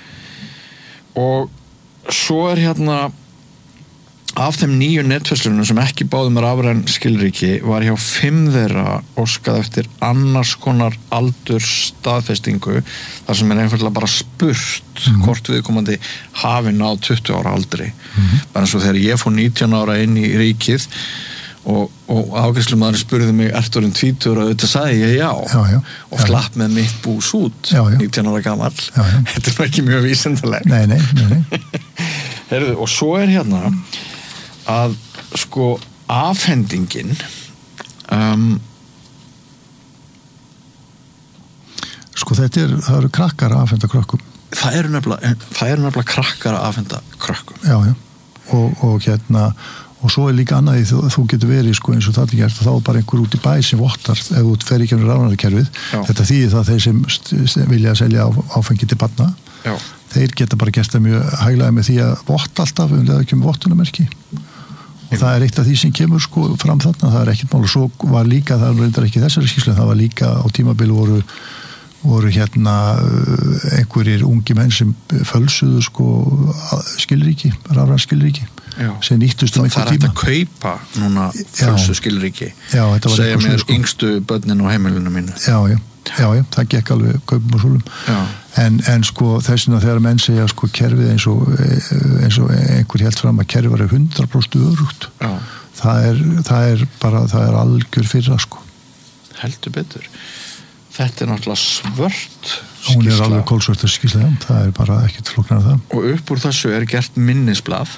Og svo er hérna af þeim nýju netverslunum sem ekki báðu með rafræn skilríki var hjá fimm þeirra óskað eftir annars konar aldurs staðfestingu þar sem er einfallega bara spurt mm-hmm. hvort viðkomandi hafi náð tuttugu ára aldri. Mm-hmm. Bara eins og þegar ég fór nítján ára inn í ríkið og, og afgreiðslumaðurinn spurði mig ertu orðinn tvítugur og þetta sagði ég já, já, já. Og slapp með mitt bús út já, já. nítján ára gamall. Já, já. Þetta er ekki mjög vísindalegt. Nei, nei, nei, nei. Heyrðu, og svo er hérna að sko afhendingin um, sko þetta er það eru krakkar að afhenda krökkum það eru nefnilega, það eru nefnilega krakkar að afhenda krökkum já, já. Og, og hérna og svo er líka annað í þú, þú getur verið sko eins og það er gert og þá er bara einhver út í bæ sem vottar ef þú fer ekki um rafnarkerfið þetta þýðir það þeir sem, sem vilja selja áfengi til barna já. Þeir geta bara gert það mjög hæglega með því að votta alltaf um leða ekki með vottunamerki og það er eitt af því sem kemur sko fram þarna, það er ekkert mál og svo var líka, það reyndar ekki þessari skýrslu, það var líka á tímabili voru, voru hérna einhverjir ungi menn sem fölsuðu sko skilríki, rafræn skilríki sem nýttust um einhver tíma. Það er hægt að kaupa núna fölsu skilríki, segja mér sko. Yngstu börnin á heimilinu mínu. Já, já, já, já, það gekk alveg kaupum og súlum. En, en sko þessina þegar menn segja sko kerfið eins og, eins og einhver held fram að kerfið er hundrað prósent örugt það er, það er bara það er algjör fyrra sko heldur betur þetta er náttúrulega svört skýrsla hún er alveg kólsvört skýrsla það er bara ekkert flóknar af það og upp úr þessu er gert minnisblað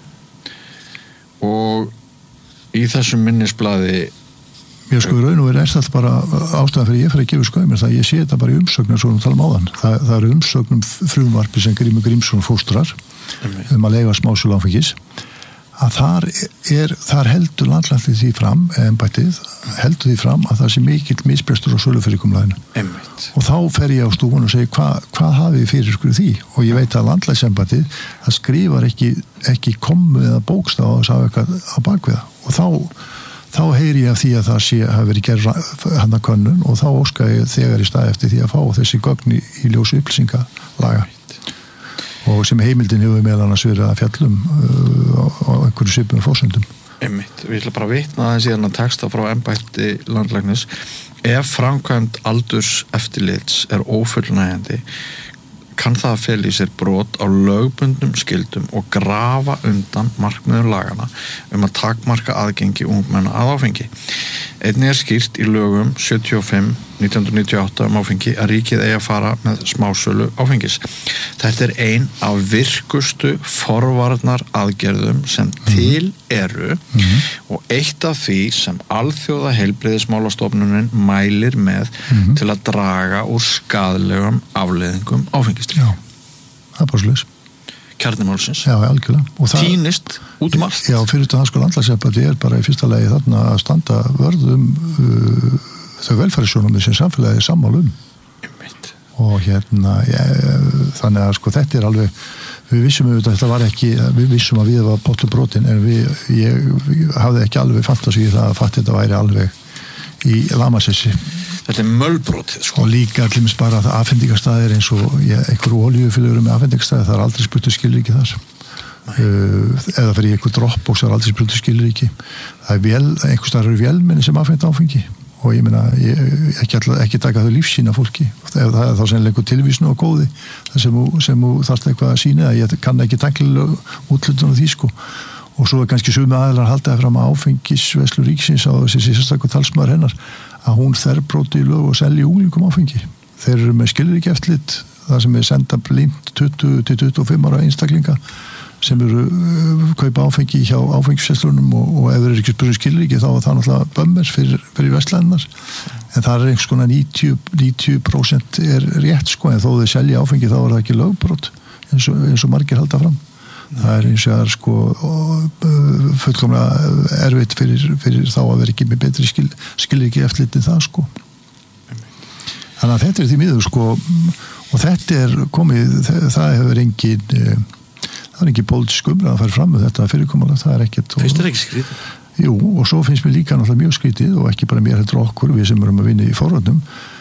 og í þessu minnisblaði ég sko í raun og verið er þetta bara ástæðan fyrir ég fyrir að gefa skoðum það ég sé þetta bara í umsögnum svo við talum á þann það, það eru umsögnum frumvarpi sem Grímur Grímsson fóstrar mm-hmm. um að leifa smásölu áfengis að þar, er, þar heldur landlæknir því fram embættið heldur því fram að það sé mikill misbrestur á sölufyrirkomulaginu mm-hmm. og þá fer ég á stúfun og segi hva, hvað hafið þið fyrir skur því og ég veit að landlæksembættið það skrifar ekki, ekki komu eða bókstaf að það eitthvað á bakviða og þá þá heyri ég af því að það sé hafi verið gerð hann að könnun og þá óska ég þegar í stað eftir því að fá þessi gögn í, í ljósi upplýsingalaga og sem heimildin hefur meðal annars verið að fjallum uh, á, á einhverju svipum fórsendum Einmitt, við ætlum bara að vitna aðeins í þennan texta frá embætti landlæknis. Ef framkvæmd aldurs eftirlits er ófullnægjandi kann það að fela í sér brot á lögbundnum skyldum og grafa undan markmiðum lagana um að takmarka aðgengi ungmenna að áfengi. Einnig er skýrt í lögum sjötíu og fimm nítján hundruð níutíu og átta um áfengi að ríkið eigi að fara með smásölu áfengis. Þetta er ein af virkustu forvarnar aðgerðum sem til eru mm-hmm. og eitt af því sem alþjóða heilbrigðismálastofnunin mælir með mm-hmm. til að draga úr skaðlegum afleiðingum áfengistrykkju. Já, það er bara slús. Kjarnimálsins. Já, algjörlega. Týnist út um allt. Já, fyrir þetta hansko landlægsembætti er bara í fyrsta lagi þarna að standa vörðum uh, þau velferðssjónarmið sem samfélagi er sammála um. Og hérna, ég, þannig að sko þetta er alveg, við vissum auðvitað, þetta var ekki, við vissum að við var pottur brotin, en við, ég, ég hafði ekki alveg fantasi í það að fatt þetta væri alveg í lamasessi. Þetta er mölbrotið sko. Og líka allir bara að afhendingarstaðir eins og ég, einhverju olíufylgur með afhendingarstaðir, það er aldrei spurtu skilríki þar. Uh, eða fyrir einhver dropbox, það er aldrei spurtu skilríki. Það er vel, einhver staðar eru vélmenni sem afhenda áfengi. Og ég meina, ég, ekki, all, ekki taka þau lífsýna fólki, ef það er þá sennilega einhver tilvísnu og góði, það sem þú þarft eitthvað að sína, að ég kann ekki tæknilega útlutun á því sko, og svo er kannski sumi aðeinar haldaði fram að áfengisveislu ríkisins á þessi sérstaklega talsmaður hennar, að hún þverbróti í lög og selji unglingum áfengi. Þeir eru með skilríki eftirlit, það sem er senda blind tuttugu til tuttugu og fimm ára einstaklinga, sem eru uh, kaupa áfengi hjá áfengisveslunum og, og ef þeir eru ekki spurning skilríki þá er það náttúrulega bömmers fyrir, fyrir vestlæðinar en það er einhvers konar níutíu prósent er rétt sko en þó þeir selja áfengi þá er það ekki lögbrot eins og, eins og margir halda fram. Nei. Það er eins og það er sko uh, fullkomlega erfitt fyrir, fyrir þá að vera ekki með betri skil, skilríki eftirlitið það sko. Þannig að þetta er því miður sko og þetta er komið, það, það hefur engin uh, það er ekki pólitísk umræða að fara fram með þetta fyrirkomulag, það er ekkert finnst þér ekki skrítið? Jú, og svo finnst mér líka náttúrulega mjög skrítið og ekki bara mér heldur okkur, við sem erum að vinna í forvörnum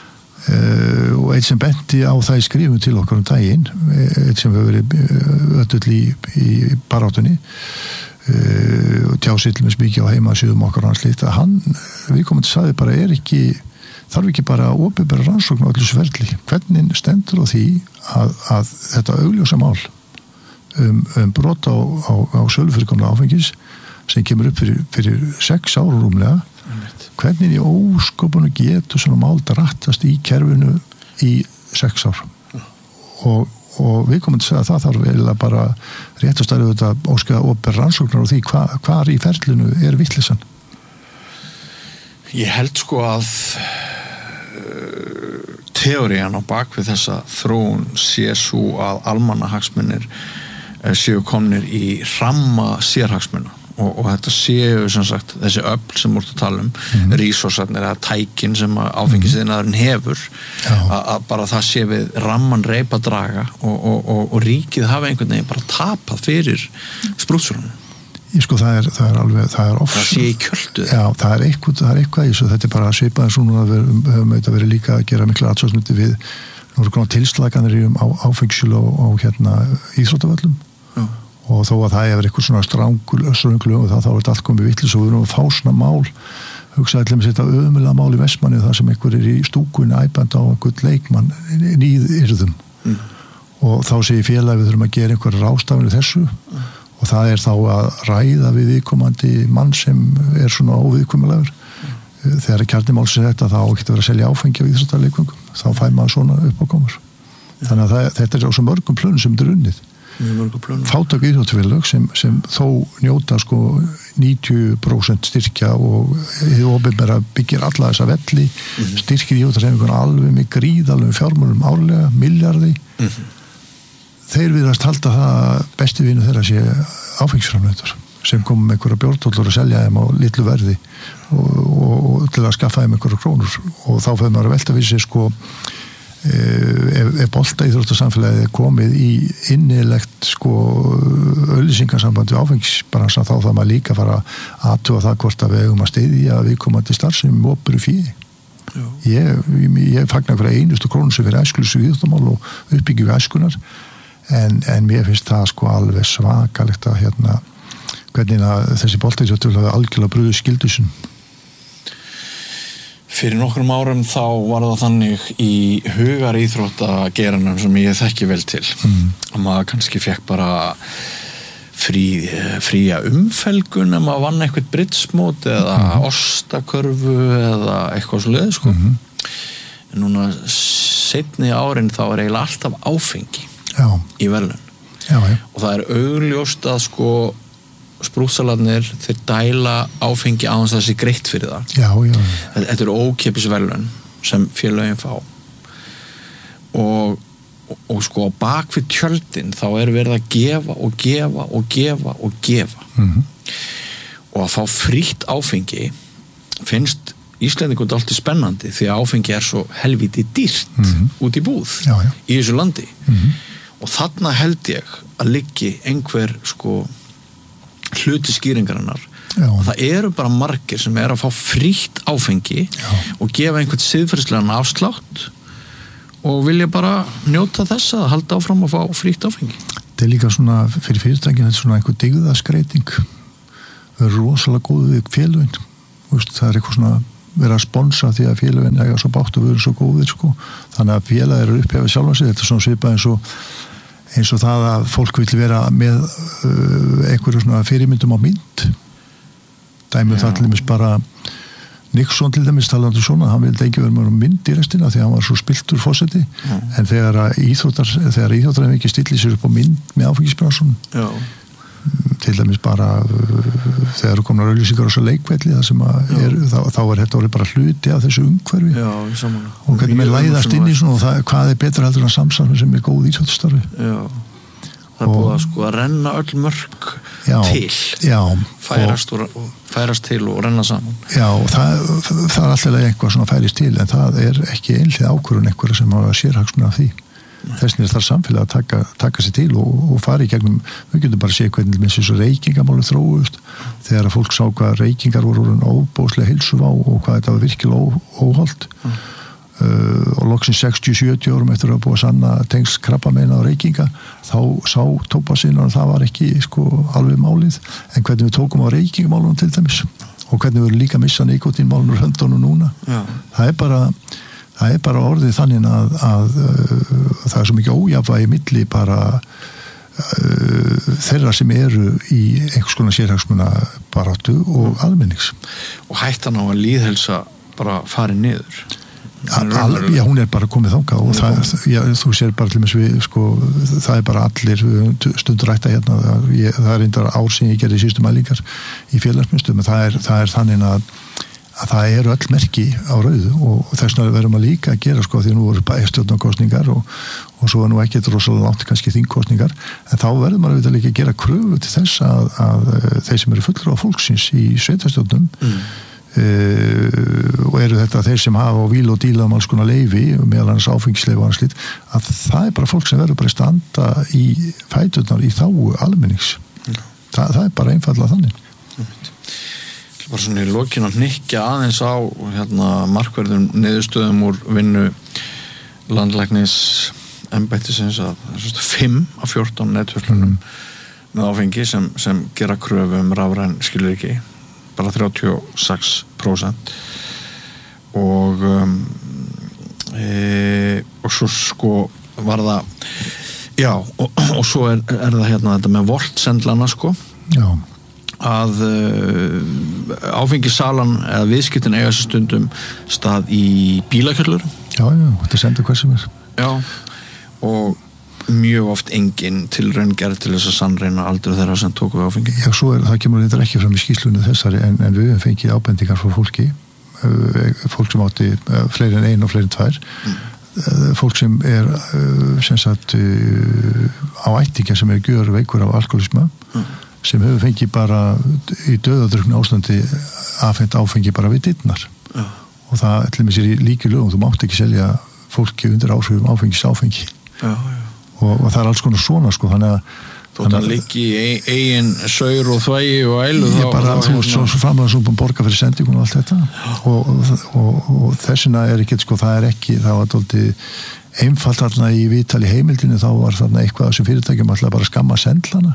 uh, og eitt sem benti á það í skrifum til okkur um daginn eitt sem hefur verið öll í, í baráttunni uh, og tjásið til með smikið á heimasíðum okkar og hans lít að hann, við komum til að sagði bara er ekki þarf ekki bara að opinbera rannsókn á öllu þessu ferli, hvernig stendur á því að, að þetta augljósa mál um, um brot á, á, á sölufyrirkomna áfengis sem kemur upp fyrir, fyrir sex ára rúmlega mm. hvernig í ósköpunum getur svona mál drattast í kerfinu í sex ár mm. og, og við komum til að það þarf eiginlega bara rétt að stæða þetta óskæða opinbera rannsóknar og því hva, hvar í ferlinu er vitleysan. Ég held sko að teórían á bakvið þessa þróun sé svo að almannahagsmunir séu komnir í ramma sérhagsmuna og, og þetta séu sem sagt þessi öfl sem voru að tala um mm. rísósarnir eða tækin sem áfengisiðnaðurinn hefur að bara það sé við ramman reipa draga og, og, og, og ríkið hafa einhvern veginn bara tapað fyrir sprútsurunum. Ég sko það er, það er alveg, það er ofs. Það sé í kjöldu. Já, það er eitthvað, það er eitthvað í þessu, þetta er bara svipað eins og núna við höfum auðvitað verið líka að gera mikla aðsvarsmyndi við, nú eru konar tilslaganir í um á, áfengsjölu og, og hérna íþróttavöllum Já. Og þó að það er eitthvað svona strangul, strangul og það þá er þetta allt komið vitlis og við erum að fá svona mál, hugsaði allir með þetta ömulega mál í Vestmanni þar sem einhver er í stúkunni æpandi á einhvern leikmann nýðyrðum mm. og þá segir félagi við þurfum að gera einhver ráðstafinu þessu mm. og það er þá að ræða við viðkomandi mann sem er svona óviðkomulegur mm. þegar kjarnimálsins þetta þá getur verið að selja áfengi á íþróttaleikvöngum þá fær maður svona upp á komur mm. þannig að það, þetta er á svo mörgum plönum sem þetta er unnið fátök íþróttafélög sem, sem þó njóta sko níutíu prósent styrkja og hið opinbera byggir alla þessa velli mm. styrkir íþróttafélögum alveg með gríðalum fjármálum árlega, milljarði mm. þeir viðast halda það besti vinu þeirra sé áfengisframleiðendur sem kom með einhverja bjórntóllur að selja þeim á litlu verði og, og, og til að skaffa þeim einhverja krónur og þá fyrir maður að velta við sig sko ef, ef bolta íþróttasamfélagið er komið í innilegt sko auglýsingasambandi áfengisbransan þá það maður líka fara að aðtuga það hvort að við eigum að styðja að við komandi starfsemi opinberu fé ég, ég, ég fagnar hverja einustu krónu sem fyrir æskulísu íþróttamál og uppbyggjum við æskunar En, en mér finnst það sko alveg svakalegt að hérna hvernig að þessi boltaíþróttur hafa algjörlega brugðið skyldusun? Fyrir nokkrum árum þá var það þannig í hugaríþróttageiranum sem ég þekki vel til mm. að maður kannski fekk bara frí, fría umfelgun ef maður vann eitthvað bridgemót eða mm. ostakörfu eða eitthvað svoleiðis sko. Mm. En núna seinni árin þá er eiginlega alltaf áfengi já. Í verðlaun já, já. Og það er augljóst að sko sprútsalarnir þeir dæla áfengi á þess að það sé greitt fyrir það já, já. Þetta eru ókeypis verðlaun sem félögin fá og, og, og sko bak við tjöldin þá er verið að gefa og gefa og gefa og gefa mm-hmm. og að fá frítt áfengi finnst Íslendingum alltaf spennandi því að áfengi er svo helviti dýrt mm-hmm. út í búð já, já. Í þessu landi mm-hmm. og þarna held ég að liggi einhver sko hluti skýringarinnar og það eru bara margir sem er að fá frítt áfengi já. Og gefa einhvern siðferðislegan afslátt og vilja bara njóta þess að halda áfram að fá frítt áfengi. Þetta er líka svona fyrir fyrirtækin þetta er svona einhver dygðaskreiting það er rosalega góð við félögin það er eitthvað svona verið að sponsa því að félögin eiga svo bátt og við erum svo góðir sko. Þannig að félag eru upphefað sjálfa sig þetta er svona svipað eins og eins og það að fólk vil vera með uh, einhverju svona fyrirmyndum á mynd dæmið það til dæmis bara Nixon til dæmis talandi svona, hann vildi ekki vera með mynd í restina því að hann var svo spilltur forseti en þegar íþróttar þegar íþróttar hefði ekki stilli sér upp á mynd með áfengisbransun til dæmis bara uh, þegar komnar auglýsingar á svo leikvelli það sem að er, þá, þá er þetta orðið bara hluti af þessu umhverfi já, og hvernig með læðast inn í svona og það, hvað er betra heldur en samstarfi sem er góð íþróttastarfi já, það er búið að sko að renna öll mörk já, til já, færast, og, og, færast til og renna saman já, og það, það er alltaf eitthvað svona færist til en það er ekki einhlið ákvörðun einhverja sem hafa sérhagsmuna af því þessnig er það samfélag að taka, taka sér til og, og fara í gegnum, við getum bara að sé hvernig með þessu reykingamálu þróust þegar að fólk sá hvað reykingar voru óbóðslega heilsuvá og hvað þetta var virkilega ó, óholt mm. uh, og loksins sextíu til sjötíu árum eftir að búa sanna tengst krabbameina á reykinga þá sá tóbakinn og það var ekki sko alveg málið en hvernig við tókum á reykingamálunum til dæmis og hvernig við erum líka að missa nikotínmálunum úr höndunum núna Já. Það er bara Það er bara orðið þannig að, að, að það er svo mikið ójafnvægi milli bara uh, þeirra sem eru í einhvers konar sérhagsmuna baráttu og almennings. Og hættan á að líðhelsa bara farið niður. Al, já, hún er bara komið þangað og það, já, þú sér bara til við, sko, það er bara allir stundur rætta hérna, það, ég, það er einnig ár sem ég gerði síðustu mælingar í félagsmyndstum, það er, það er þannig að að það eru öll merki á rauðu og þess vegna verðum að líka að gera sko því nú voru bæjarstjórnarkosningar og, og svo er nú ekki rosalega langt kannski þingkosningar en þá verðum að við líka að gera kröfu til þess að, að þeir sem eru fullur á fólksins í sveitarstjórnum mm. uh, og eru þetta þeir sem hafa á víl og díla um alls konar leyfi meðal annars áfengisleifi og annars lít að það er bara fólk sem verður bara að standa í fæturnar í þágu almennings mm. Þa, það er bara einfallega þannig mm. Bara svona í lokinu að hnykkja aðeins á hérna, markverðum niðurstöðum úr vinnu landlæknis embættisins að það er svona fimm af fjórtán netverslunum mm. með áfengi sem, sem gera kröfu um rafræn skilríki bara þrjátíu og sex prósent og um, e, og svo sko var það já og, og svo er, er það hérna þetta með voltsendlana sko já að uh, áfengisalan eða viðskiptin eiga þessu stundum stað í bílakjörlur já, já, þetta sendur hvað sem er já, og mjög oft engin tilraun gerð til þess að sannreina aldur þeirra sem tóku áfengi já, svo er, það kemur þetta ekki fram í skýrslunni þessari en, en við hefum fengið ábendingar frá fólki uh, fólk sem átti uh, fleiri en ein og fleiri en tvær mm. uh, fólk sem er uh, sem sagt uh, á ættingja sem er gjör veikur af alkoholisma mm. sem hefur fengið bara í döðadrukna ástandi afhent áfengi bara við dittnar ja. Og það ætlum við sér í líki lögum þú mátt ekki selja fólki undir áhrifum áfengis áfengi ja, ja. Og, og það er alls konar svona sko þannig að þótt að líki í eigin saur og þvægi og ælu þá, bara, þá, þú veist svo, svo framlega svo búin borga fyrir sendingun og allt þetta ja. og, og, og, og þessina er ekki sko það er ekki það var doldið einfalt þarna í viðtali heimildinu þá var þarna eitthvað sem fyrirtækjum alltaf bara skamma sendlana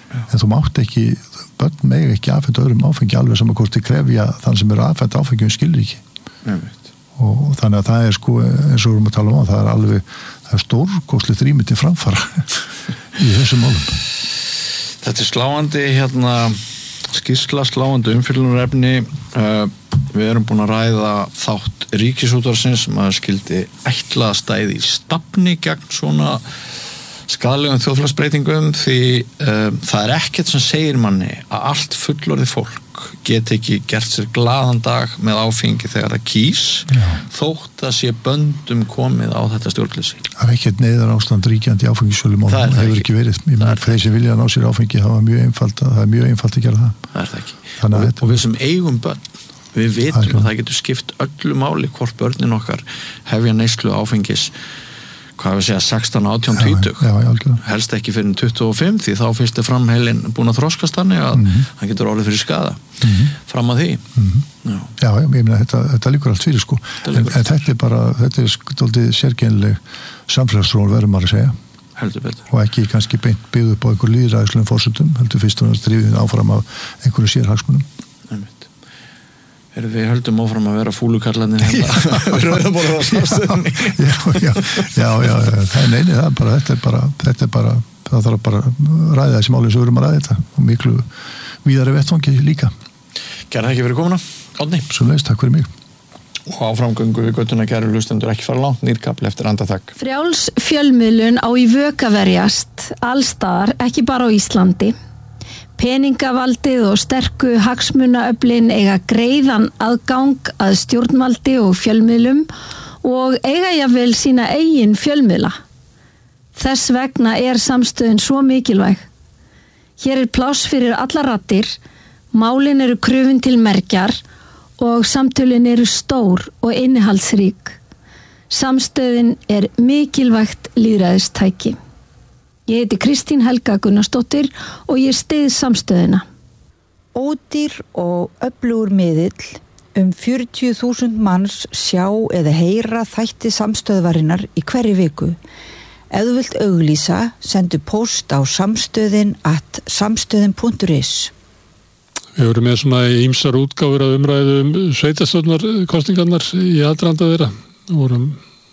en þú mátt ekki, börn megi ekki afhenda öðrum áfengi alveg sem að hvort þið krefja þann sem eru afhenda áfengi um skilríki. Og þannig að það er sko, eins og við erum að tala um það er alveg, það er stórkostlegt rými til framfara í þessum málum. Þetta er sláandi hérna skýrsla, sláandi umfjöllunarefni. uh, við erum búin að ræða þátt Ríkisútvarpsins sem að skildi ætla að stæði í stafni gegn svona skaðlegum þjóðfélagsbreytingum því um, það er ekkert sem segir manni að allt fullorðið fólk get ekki gert sér glaðan dag með áfengi þegar það kýs Já. Þótt að sé böndum komið á þetta stjórnleysi. Það er ekkert neyðar ástand ríkjandi áfengisölum og það hefur ekki verið. Ég meina þeir sem vilja ná sér áfengi það var mjög einfalt að, það er mjög einfalt að gera það. Það er það ekki. Og, og, og við sem eigum börn, við vitum að, að það getur skipt öllu máli hvort börnin okkar hefja neyslu áfengis hvað við segja sextán, átján, tvítugt helst ekki fyrir tuttugu og fimm því þá fyrst er framheilin búin að þroskast þannig að mm-hmm. hann getur orðið fyrir skaða mm-hmm. fram að því mm-hmm. Já, Já ég meina þetta, þetta líkur allt fyrir sko en, en þetta er bara, þetta er stoltið sérkennileg samfélagsþróun verður maður að segja heldur betur og ekki kannski beint byggð upp á einhver lýðræðislegum forsendum heldur fyrst og næst drifið áfram af einhverju sérhagsmunum. Við höldum áfram að vera fúlukarlarnir hérna við rauðum bara á samstöðunni já, já, já, já, það er neini það er bara, þetta er bara, þetta er bara það þarf bara að ræða þessi máli sem við erum að ræða þetta og miklu víðari vettvangi líka. Gerða ekki fyrir komuna Árni. Svo leiðist, takk fyrir mig. Og áframgöngu við göttuna kæru hlustendur ekki fara langt nýrkapli eftir andartak. Frjáls fjölmiðlun á í vök að verjast allstaðar, ekki bara á Íslandi. Peningavaldið og sterku hagsmunaöflin eiga greiðan aðgang að stjórnvaldi og fjölmiðlum og eiga jafnvel sína eigin fjölmiðla. Þess vegna er samstöðin svo mikilvæg. Hér er pláss fyrir alla raddir, málin eru krufin til mergjar og samtölin eru stór og innihaldsrík. Samstöðin er mikilvægt lýðræðistæki. Ég heiti Kristín Helga Gunnarsdóttir og ég styð samstöðina. Ódýr og öflugur miðill um fjörutíu þúsund manns sjá eða heyra þætti samstöðvarinnar í hverri viku. Ef þú vilt auglýsa, sendu post á samstöðin at samstöðin punktur is. Við vorum með svona ýmsar útgáfur að umræðu um sveitarstjórnarkosningarnar í aðdraganda þeirra. Við vorum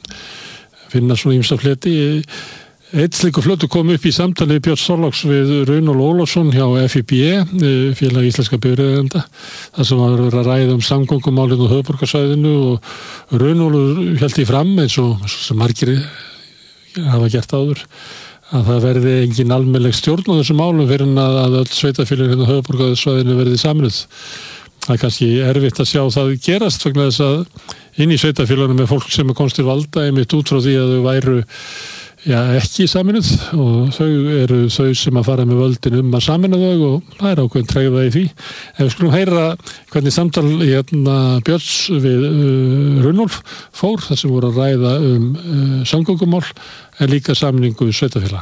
að finna svona ýmsa fleti í Eitt slíkur flötu kom upp í samtalið Björn Þorláks við Runólf Ólafsson hjá F I B E, félag íslenska bifreiðeigenda, þar sem var verið að ræða um samgöngumálin á höfuðborgarsvæðinu og Runólfur hélt í fram eins og sem margir hafa gert áður að það verði engin almennileg stjórn á þessum málum fyrir en að, að öll sveitafélögin á höfuðborgarsvæðinu verði saminuð. Það er kannski erfitt að sjá það gerast vegna þess að inn í sveitafélögunum er fólk sem er komst til valda einmitt út frá því að þau væru Já, ekki saminuð og þau eru þau sem að fara með völdin um að samina þau og það er ákveðin tregða í því. En við skulum heyra hvernig samtal hérna Björns við uh, Runólf fór þar sem voru að ræða um uh, samgöngumál en líka samningu sveitafélaga.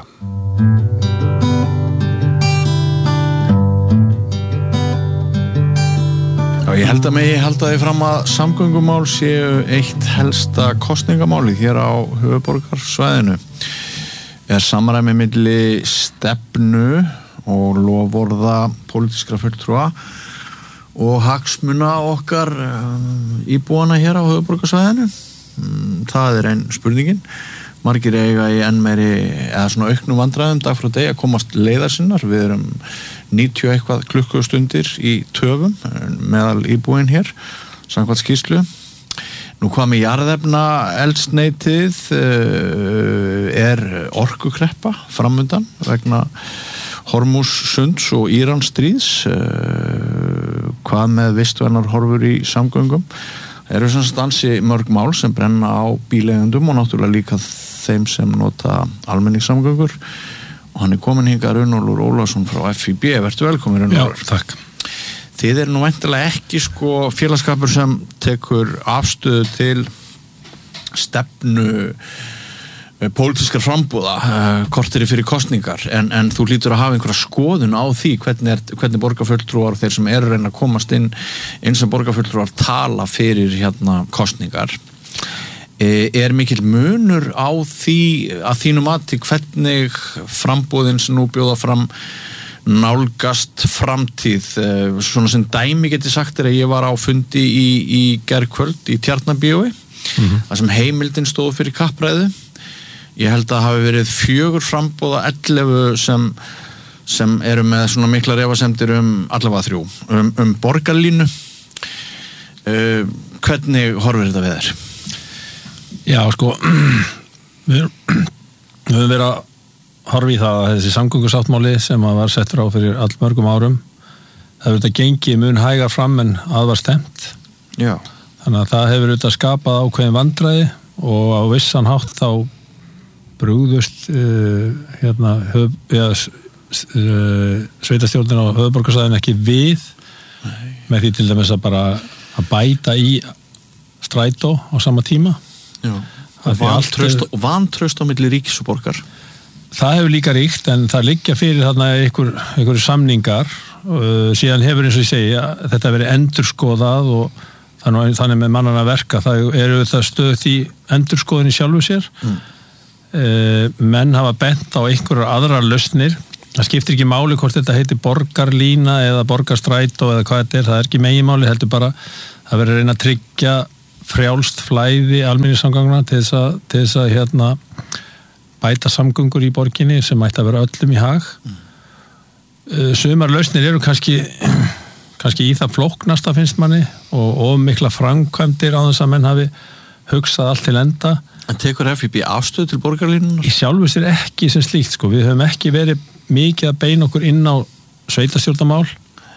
Já, ég held að megi halda því fram að samgöngumál séu eitt helsta kosningamáli hér á höfuðborgarsvæðinu. Er samræmi milli stefnu og loforða pólitískra fulltrúa og hagsmuna okkar íbúana hér á höfuðborgarsvæðinu. Það er einn spurningin. Margir eiga í enn meiri eða svona auknum vandræðum dag frá degi að komast leiðar sinnar. Við erum níutíu eitthvað klukkustundir í töfum meðal íbúin hér samkvæmt skýrslu. Nú hvað með jarðefna eldsneytið uh, er orkukreppa framundan vegna Hormússunds og Íransstríðs uh, hvað með vistvænar horfur í samgöngum. Það eru sem stansi mörg mál sem brenna á bíleigendum og náttúrulega líka þeim sem nota almenningssamgöngur og hann er komin hingað Runólfur Ólafsson frá F I B. Vertu velkomin Runólfur. Já, takk. Þið er nú væntanlega ekki sko félagskapur sem tekur afstöðu til stefnu pólitískar frambúða uh, korteri fyrir kosningar en, en þú hlýtur að hafa einhverja skoðun á því hvernig, er, hvernig borgarfulltrúar þeir sem eru reyna að komast inn eins sem borgarfulltrúar tala fyrir hérna kosningar. E, er mikil munur á því að þínu mati hvernig frambúðin sem nú bjóða fram nálgast framtíð. Svona sem dæmi geti sagt er að ég var á fundi í, í gærkvöld í Tjarnarbíói, mm-hmm. þar sem heimildin stóð fyrir kappræðu. Ég held að hafi verið fjögur framboð af ellefu sem, sem eru með svona mikla efasemdir um allavega þrjú, um, um borgarlínu. Uh, hvernig horfir þetta við þér? Já, sko við höfum verið að horfa í það að þessi samgöngusáttmáli sem að var settur á fyrir allmörgum árum, það hefur þetta gengið mun hægar fram en að var stemt. Já. Þannig að það hefur þetta skapað ákveðin vandræði og á vissan hátt þá brugðust uh, hérna höf, ja, uh, sveitastjórnin á höfuðborgarsvæðinu ekki við. Nei. Með því til dæmis að bara að bæta í strætó á sama tíma. Já. Og vantraust, og vantraust á milli ríkis og borgar. Það hefur líka ríkt, en það liggja fyrir þarna einhver, einhver samningar uh, síðan hefur eins og ég segja þetta verið endurskoðað og þannig, þannig með mannan að verka það eru það stöðt í endurskoðinni sjálfu sér. Mm. uh, menn hafa bent á einhverjar aðrar lausnir. Það skiptir ekki máli hvort þetta heitir borgarlína eða borgarstrætó eða hvað þetta er, það er ekki meginmáli, heldur bara að vera að reyna að tryggja frjálst flæði almenningssamgangna til þess að, til þess að hérna bæta samgöngur í borginni sem ætti að vera öllum í hag. Mm. Sumar lausnir eru kannski, kannski í það flóknasta finnst manni og of mikla framkvæmdir á þess að menn hafi hugsað allt til enda. En tekur F I B afstöð til borgarlínunnar? Í sjálfu sér ekki sem slíkt, sko. Við höfum ekki verið mikið að beina okkur inn á sveitarstjórnarmál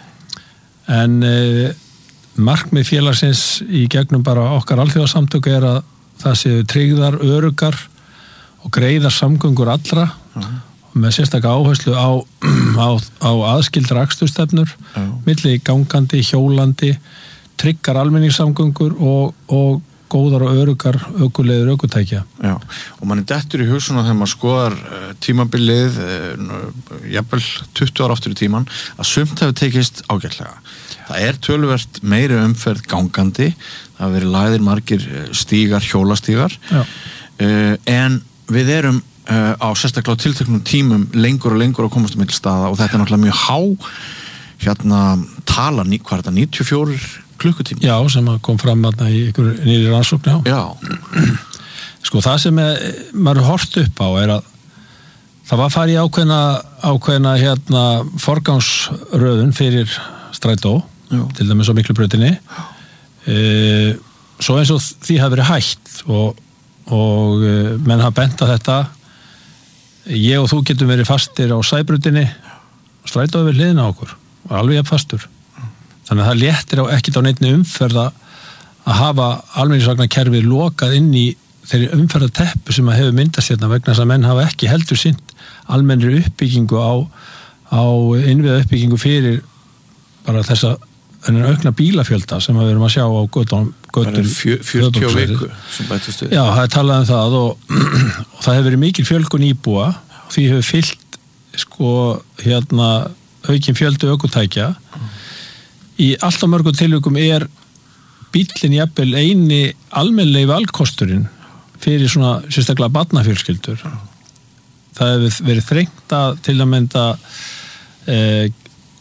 en e, markmið félagsins í gegnum bara okkar alþjóðasamtök er að það séu tryggðar, öruggar og greiðar samgöngur allra uh-huh. og með sérstaklega áherslu á, á, á aðskildar akstursstefnur uh-huh. milli gangandi, hjólandi tryggar almenningssamgöngur og, og góðar og öruggar ökuleiður ökutækja. Já, og mann er dettur í hugsun þegar maður skoðar uh, tímabilið uh, jafnvel tuttugu ára aftur í tíman að sumt hefur tekist ágætlega. Það er töluvert meiri umferð gangandi, það hafa verið lagðir margir stígar, hjólastígar uh, en við erum uh, á sérstaklega á tilteknum tímum lengur og lengur að komast um milli staða og þetta er náttúrulega mjög há hérna tala, hvað er þetta, níutíu og fjórir klukkutími? Já, sem kom fram þarna í ykkur nýri rannsókn, já. Já. Sko það sem er, maður hort upp á er að það var farið í ákveðna, ákveðna hérna forgangsröðun fyrir strætó, já. Til dæmis á Miklubrautinni. E, svo eins og því hafi verið hætt og og menn hafa bent að þetta ég og þú getum verið fastir á Sæbrautinni og strætóðu við hliðina á okkur og alveg jafn fastur þannig að það léttir á ekkert á neinni umferð að hafa almenningsvagnarkerfið lokað inn í þeirri umferðarteppu sem að hefur myndast hérna vegna þess að menn hafa ekki heldur sinnt almennri uppbyggingu á, á innviða uppbyggingu fyrir bara þessa aukna bílafjölda sem við erum að sjá á göttum fjörutíu viku sem bætist við. Já, það er talað um það og, og það hefur verið mikil fjölgun íbúa og því hefur fyllt sko hérna aukin fjöldu ökutækja mm. í alltaf mörgum tilvikum er bíllinn jafnvel eini almennilegi valkosturinn fyrir svona sérstaklega barnafjölskyldur mm. það hefur verið þrengt að til að mynda eh,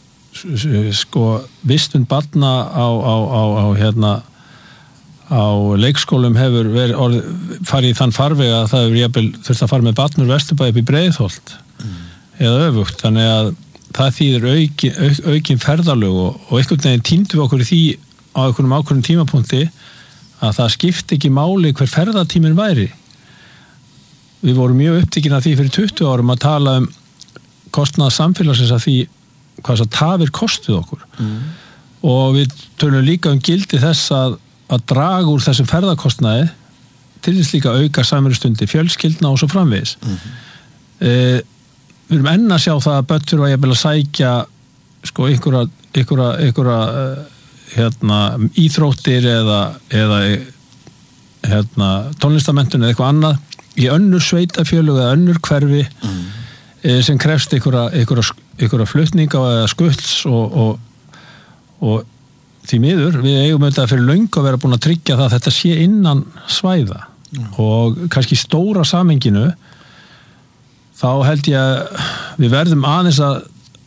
sko vistun barna á, á, á, á hérna á leikskólum hefur verið orð, farið í þann farveg að það hefur jafnvel þurft að fara með barn úr Vesturbæ upp í Breiðholt mm. eða öfugt, þannig að það þýðir aukin, auk, aukin ferðalög og, og einhvern veginn týndum við okkur í því á einhvernum ákveðnum tímapunkti að það skipti ekki máli hver ferðatíminn væri. Við vorum mjög upptekin af því fyrir tuttugu árum að tala um kostnað samfélagsins af því hvað það tafir kostuð okkur mm. og við tölum líka um gildi þess að, að draga úr þessum ferðarkostnaði til þess líka auka samverðstundir fjölskyldna og svo framvegis mm. e, við erum enn að sjá það að börn þurfa jafnvel að sækja sko einhverja, einhverja, einhverja hérna, íþróttir eða, eða hérna, tónlistamenntun eða eitthvað annað í önnur sveitafjölug eða önnur hverfi mm. e, sem krefst einhverja, einhverja einhverja flutninga eða skulds og, og, og því miður, við eigum auðvitað fyrir löngu að vera búin að tryggja það að þetta sé innan svæða mm. og kannski stóra samhenginu þá held ég að við verðum aðeins að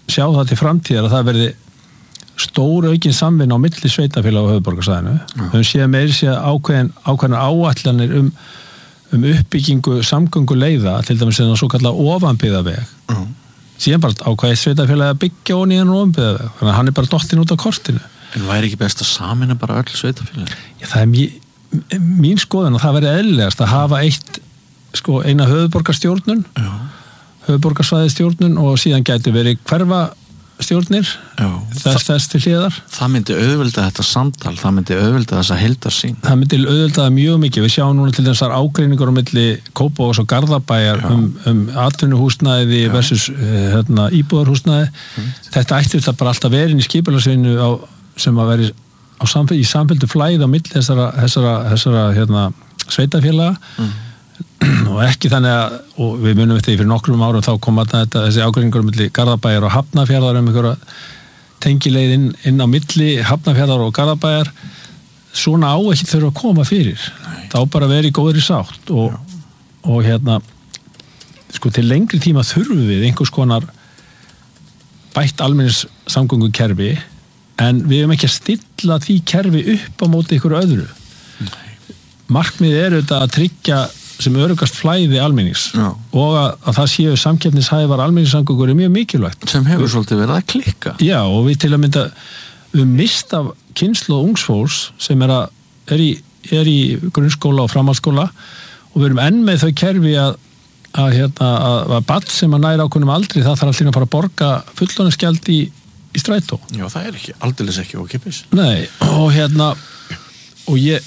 sjá það til framtíðar að það verði stór aukin samvinna á milli sveitafélag á höfuðborgarsvæðinu. Við höfum séð meiri séð ákveðin, ákveðin áætlanir um, um uppbyggingu samgönguleiða, til dæmis en það svo kallað ofanbyggðaveg. Uh. Síðan bara ákveðið sveitafélag að byggja ofan í hann ofanbyggðaveg. Þannig að hann er bara dottinn út á kortinu. En væri ekki best að sameina bara öll sveitafélag? Já, það er mý, mín skoðun og það verði eðlilegast að hafa eitt, sko, eina höfuðborgarstjórnun, höfuðborgarsvæðistjórnun og síðan gæti verið hverfa stjórnir þess, þess til hliðar. Það myndi auðvelda þetta samtal, það myndi auðvelda þessa heildarsýn. Það myndi auðvelda það mjög mikið. Við sjáum núna til þessar ágreiningar á milli Kópavogs og Garðabæjar um, um atvinnuhúsnæði versus hérna, íbúðarhúsnæði. Mm. Þetta ætti þetta bara alltaf verið í skipulagsvinnu sem að veri á samfél, í samféldu flæð á milli þessara, þessara, þessara hérna, sveitafélaga. Mm. Og ekki þannig að, og við munum þetta fyrir nokkrum árum þá kom að þetta, þessi ágreiningur milli Garðabæjar og Hafnarfjarðar um einhverja tengileið inn, inn á milli Hafnarfjarðar og Garðabæjar, svona á ekki þurfa að koma fyrir. Nei. Það á bara að vera í góðri sátt og, og hérna sko til lengri tíma þurfum við einhvers konar bætt almennis samgöngukerfi en við höfum ekki að stilla því kerfi upp á móti ykkur öðru. Nei. Markmiðið er auðvitað að tryggja sem örugast flæði almennings Já. Og að, að það séu samkeppnishæfar almenningssamgöngur er mjög mikilvægt. Sem hefur svolítið verið að klikka. Já, og við til að mynda við mista kynslu og ungsfólks sem er, að, er, í, er í grunnskóla og framhaldsskóla og við erum enn með þau kerfi að að, hérna, að, að barn sem að næra ákveðnum aldri það þarf allir að fara að borga fullorðinsgjald í, í strætó. Já, það er ekki, aldeilis ekki ókeypis. Nei, og hérna og ég